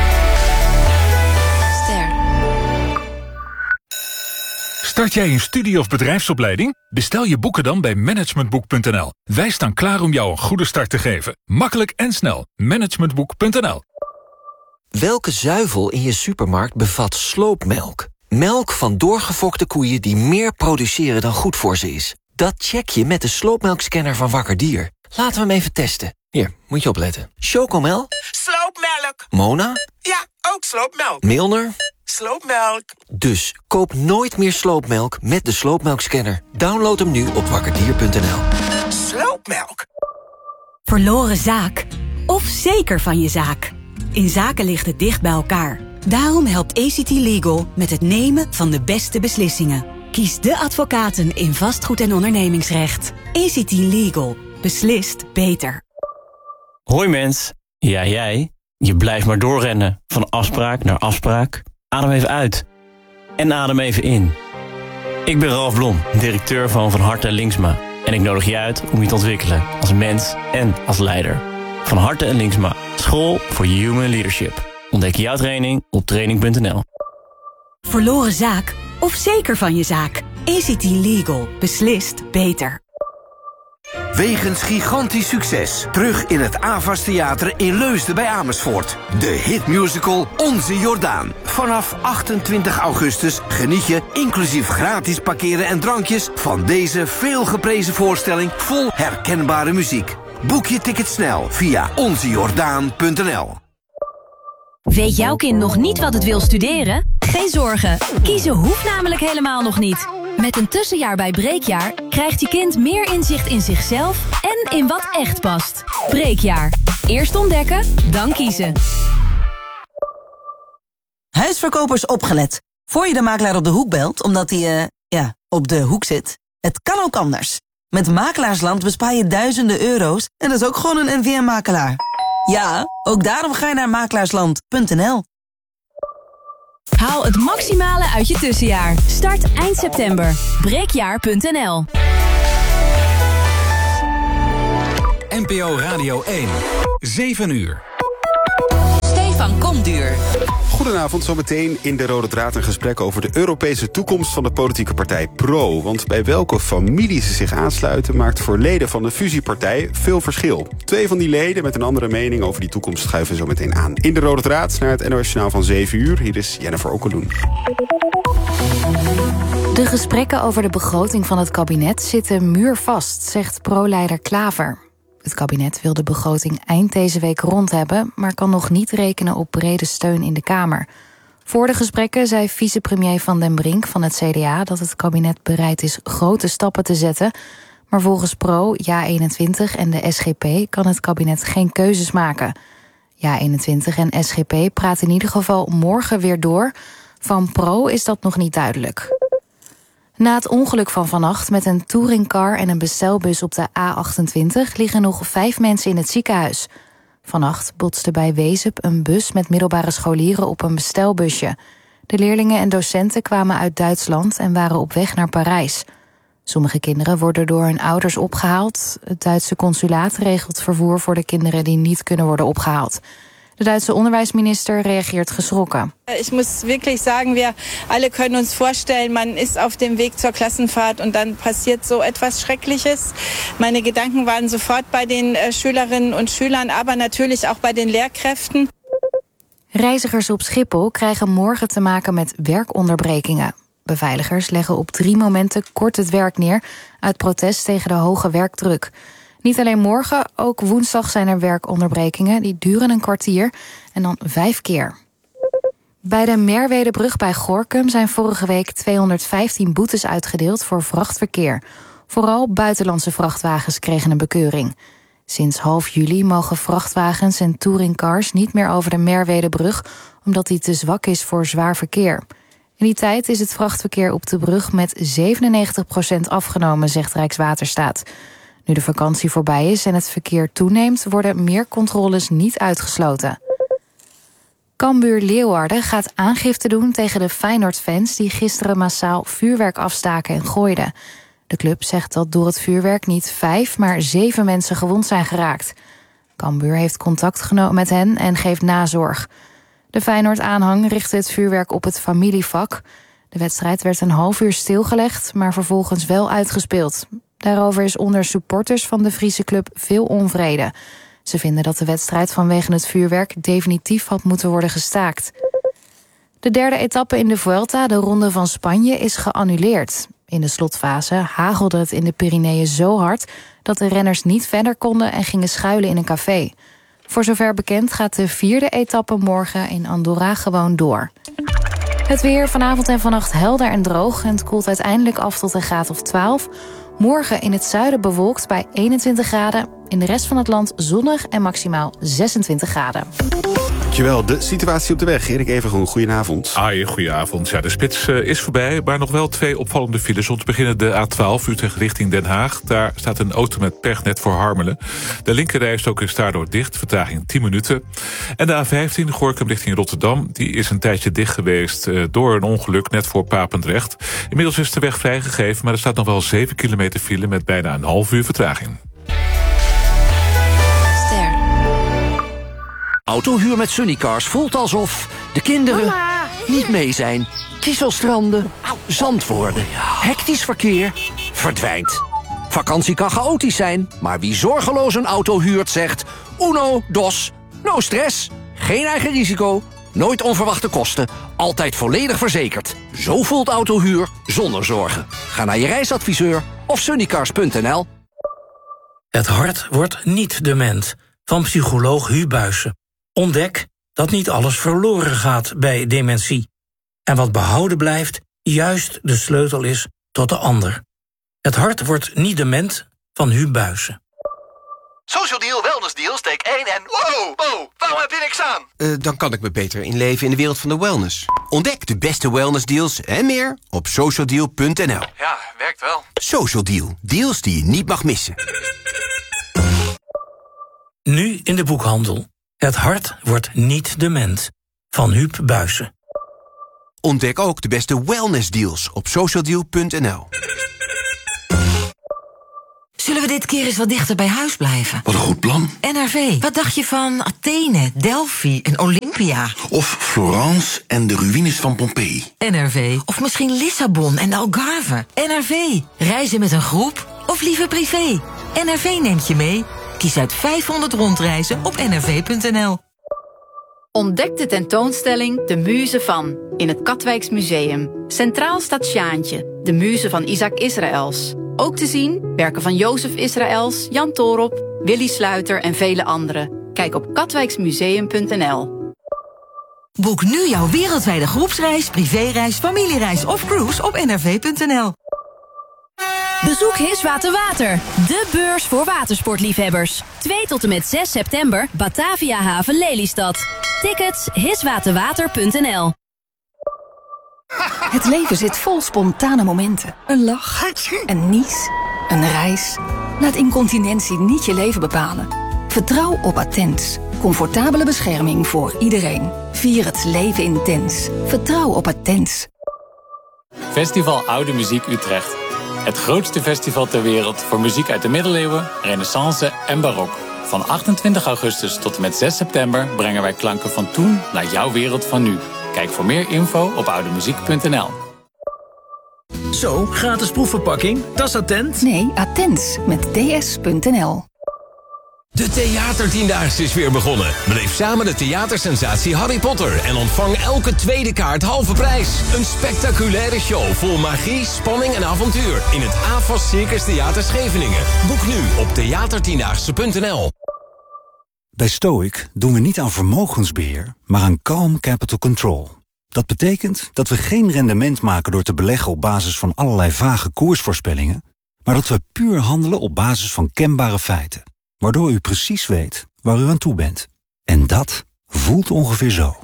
S20: Start jij een studie- of bedrijfsopleiding? Bestel je boeken dan bij managementboek punt n l. Wij staan klaar om jou een goede start te geven. Makkelijk en snel. managementboek punt n l.
S21: Welke zuivel in je supermarkt bevat sloopmelk? Melk van doorgefokte koeien die meer produceren dan goed voor ze is. Dat check je met de sloopmelkscanner van Wakker Dier. Laten we hem even testen. Hier, moet je opletten. Chocomel?
S22: Sloopmelk.
S21: Mona?
S22: Ja, ook sloopmelk.
S21: Milner?
S22: Sloopmelk.
S21: Dus koop nooit meer sloopmelk met de sloopmelkscanner. Download hem nu op wakkerdier punt n l.
S22: Sloopmelk.
S6: Verloren zaak of zeker van je zaak. In zaken ligt het dicht bij elkaar. Daarom helpt A C T Legal met het nemen van de beste beslissingen. Kies de advocaten in vastgoed en ondernemingsrecht. A C T Legal. Beslist beter.
S4: Hoi mens. Ja, jij. Je blijft maar doorrennen. Van afspraak naar afspraak. Adem even uit. En adem even in. Ik ben Ralf Blom, directeur van Van Harte en Linksma. En ik nodig je uit om je te ontwikkelen als mens en als leider. Van Harte en Linksma. School voor Human Leadership. Ontdek jouw training op training punt n l.
S6: Verloren zaak of zeker van je zaak. A C T Legal. Beslist beter.
S23: Wegens gigantisch succes. Terug in het Avas Theater in Leusden bij Amersfoort. De hitmusical Onze Jordaan. Vanaf achtentwintig augustus geniet je, inclusief gratis parkeren en drankjes, van deze veelgeprezen voorstelling vol herkenbare muziek. Boek je ticket snel via onze jordaan punt n l.
S24: Weet jouw kind nog niet wat het wil studeren? Geen zorgen, kiezen hoeft namelijk helemaal nog niet. Met een tussenjaar bij Breekjaar krijgt je kind meer inzicht in zichzelf en in wat echt past. Breekjaar. Eerst ontdekken, dan kiezen.
S25: Huisverkopers opgelet. Voor je de makelaar op de hoek belt, omdat hij, uh, ja, op de hoek zit,
S1: Het kan ook anders. Met Makelaarsland bespaar je duizenden euro's en dat is ook gewoon een N V M-makelaar. Ja, ook daarom ga je naar makelaarsland punt n l.
S24: Haal het maximale uit je tussenjaar. Start eind september. breekjaar punt n l.
S12: N P O Radio één. zeven uur.
S3: Stefan Komduur.
S5: Goedenavond, zometeen in de Rode Draad een gesprek over de Europese toekomst van de politieke partij PRO. Want bij welke familie ze zich aansluiten maakt voor leden van de fusiepartij veel verschil. Twee van die leden met een andere mening over die toekomst schuiven zo meteen aan. In de Rode Draad naar het N O S-journaal van zeven uur. Hier is Jennifer Okkeloen.
S13: De gesprekken over de begroting van het kabinet zitten muurvast, zegt PRO-leider Klaver. Het kabinet wil de begroting eind deze week rond hebben, maar kan nog niet rekenen op brede steun in de Kamer. Voor de gesprekken zei vicepremier Van den Brink van het C D A dat het kabinet bereid is grote stappen te zetten. Maar volgens PRO, Ja eenentwintig en de S G P kan het kabinet geen keuzes maken. Ja eenentwintig en S G P praten in ieder geval morgen weer door. Van PRO is dat nog niet duidelijk. Na het ongeluk van vannacht met een touringcar en een bestelbus op de A achtentwintig... liggen nog vijf mensen in het ziekenhuis. Vannacht botste bij Wezep een bus met middelbare scholieren op een bestelbusje. De leerlingen en docenten kwamen uit Duitsland en waren op weg naar Parijs. Sommige kinderen worden door hun ouders opgehaald. Het Duitse consulaat regelt vervoer voor de kinderen die niet kunnen worden opgehaald. De Duitse onderwijsminister reageert geschrokken.
S7: Ich muss wirklich sagen, wir alle können uns vorstellen, man ist auf dem Weg zur Klassenfahrt und dann passiert so etwas Schreckliches. Meine Gedanken waren sofort bei den Schülerinnen und Schülern, aber natürlich auch bei den Lehrkräften.
S13: Reizigers op Schiphol krijgen morgen te maken met werkonderbrekingen. Beveiligers leggen op drie momenten kort het werk neer uit protest tegen de hoge werkdruk. Niet alleen morgen, ook woensdag zijn er werkonderbrekingen. Die duren een kwartier en dan vijf keer. Bij de Merwedebrug bij Gorinchem zijn vorige week tweehonderdvijftien boetes uitgedeeld voor vrachtverkeer. Vooral buitenlandse vrachtwagens kregen een bekeuring. Sinds half juli mogen vrachtwagens en touringcars niet meer over de Merwedebrug, omdat die te zwak is voor zwaar verkeer. In die tijd is het vrachtverkeer op de brug met zevenennegentig procent afgenomen, zegt Rijkswaterstaat. Nu de vakantie voorbij is en het verkeer toeneemt, worden meer controles niet uitgesloten. Cambuur Leeuwarden gaat aangifte doen tegen de Feyenoord-fans die gisteren massaal vuurwerk afstaken en gooiden. De club zegt dat door het vuurwerk niet vijf, maar zeven mensen gewond zijn geraakt. Cambuur heeft contact genomen met hen en geeft nazorg. De Feyenoord-aanhang richtte het vuurwerk op het familievak. De wedstrijd werd een half uur stilgelegd, maar vervolgens wel uitgespeeld. Daarover is onder supporters van de Friese club veel onvrede. Ze vinden dat de wedstrijd vanwege het vuurwerk definitief had moeten worden gestaakt. De derde etappe in de Vuelta, de Ronde van Spanje, is geannuleerd. In de slotfase hagelde het in de Pyreneeën zo hard dat de renners niet verder konden en gingen schuilen in een café. Voor zover bekend gaat de vierde etappe morgen in Andorra gewoon door. Het weer vanavond en vannacht helder en droog en het koelt uiteindelijk af tot een graad of twaalf. Morgen in het zuiden bewolkt bij eenentwintig graden. In de rest van het land zonnig en maximaal zesentwintig graden.
S5: Dankjewel. De situatie op de weg. Erik Evengroen, goedenavond.
S14: Hoi, goedenavond. Ja, de spits uh, is voorbij, maar nog wel twee opvallende files. Om te beginnen de A twaalf, Utrecht richting Den Haag. Daar staat een auto met pech net voor Harmelen. De linkerrijstrook is daardoor dicht, vertraging tien minuten. En de A vijftien, Gorinchem richting Rotterdam. Die is een tijdje dicht geweest uh, door een ongeluk net voor Papendrecht. Inmiddels is de weg vrijgegeven, maar er staat nog wel zeven kilometer file met bijna een half uur vertraging.
S21: Autohuur met Sunnycars voelt alsof de kinderen Mama. niet mee zijn. Kieselstranden, zand worden, hectisch verkeer, verdwijnt. Vakantie kan chaotisch zijn, maar wie zorgeloos een auto huurt zegt uno, dos, no stress, geen eigen risico, nooit onverwachte kosten, altijd volledig verzekerd. Zo voelt autohuur zonder zorgen. Ga naar je reisadviseur of sunnycars punt n l.
S25: Het hart wordt niet dement, van psycholoog Hu Buijsen. Ontdek dat niet alles verloren gaat bij dementie. En wat behouden blijft, juist de sleutel is tot de ander. Het hart wordt niet dement, van Hu Buijsen.
S2: Social Deal, Wellness Deal, steek één en... Wow, wow, waarom heb je niks aan?
S8: Uh, dan kan ik me beter inleven in de wereld van de wellness. Ontdek de beste wellness deals en meer op social deal punt n l.
S2: Ja, werkt wel.
S8: Social Deal, deals die je niet mag missen.
S25: Nu in de boekhandel. Het hart wordt niet dement. Van Huub Buijsen.
S8: Ontdek ook de beste wellness deals op social deal punt n l.
S11: Zullen we dit keer eens wat dichter bij huis blijven?
S15: Wat een goed plan.
S11: N R V, wat dacht je van Athene, Delphi en Olympia?
S15: Of Florence en de ruïnes van Pompeii.
S11: N R V, of misschien Lissabon en de Algarve. N R V, reizen met een groep of liever privé? N R V neemt je mee. Kies uit vijfhonderd rondreizen op n r v punt n l.
S16: Ontdek de tentoonstelling De Muze van in het Katwijks Museum. Centraal staat Sjaantje, de muze van Isaac Israëls. Ook te zien werken van Jozef Israëls, Jan Toorop, Willy Sluiter en vele anderen. Kijk op katwijksmuseum punt n l.
S11: Boek nu jouw wereldwijde groepsreis, privéreis, familiereis of cruise op n r v punt n l.
S24: Bezoek Hiswater Water, de beurs voor watersportliefhebbers. twee tot en met zes september, Batavia Haven Lelystad. Tickets hiswaterwater punt n l.
S26: Het leven zit vol spontane momenten. Een lach, een nies, een reis. Laat incontinentie niet je leven bepalen. Vertrouw op Attens. Comfortabele bescherming voor iedereen. Vier het leven intens. Vertrouw op Attens.
S27: Festival Oude Muziek Utrecht. Het grootste festival ter wereld voor muziek uit de middeleeuwen, renaissance en barok. Van achtentwintig augustus tot en met zes september brengen wij klanken van toen naar jouw wereld van nu. Kijk voor meer info op oudemuziek punt n l.
S28: Zo, gratis proefverpakking? Dat is Attent?
S26: Nee, Attens met d s punt n l.
S29: De Theatertiendaagse is weer begonnen. Beleef samen de theatersensatie Harry Potter en ontvang elke tweede kaart halve prijs. Een spectaculaire show vol magie, spanning en avontuur in het A F A S Circus Theater Scheveningen. Boek nu op theatertiendaagse punt n l.
S30: Bij Stoic doen we niet aan vermogensbeheer, maar aan calm capital control. Dat betekent dat we geen rendement maken door te beleggen op basis van allerlei vage koersvoorspellingen, maar dat we puur handelen op basis van kenbare feiten, waardoor u precies weet waar u aan toe bent. En dat voelt ongeveer zo.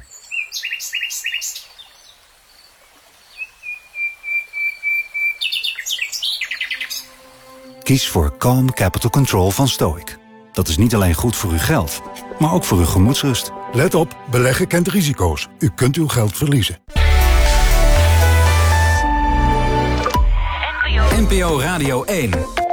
S30: Kies voor Calm Capital Control van Stoic. Dat is niet alleen goed voor uw geld, maar ook voor uw gemoedsrust.
S31: Let op, beleggen kent risico's. U kunt uw geld verliezen.
S12: N P O Radio één.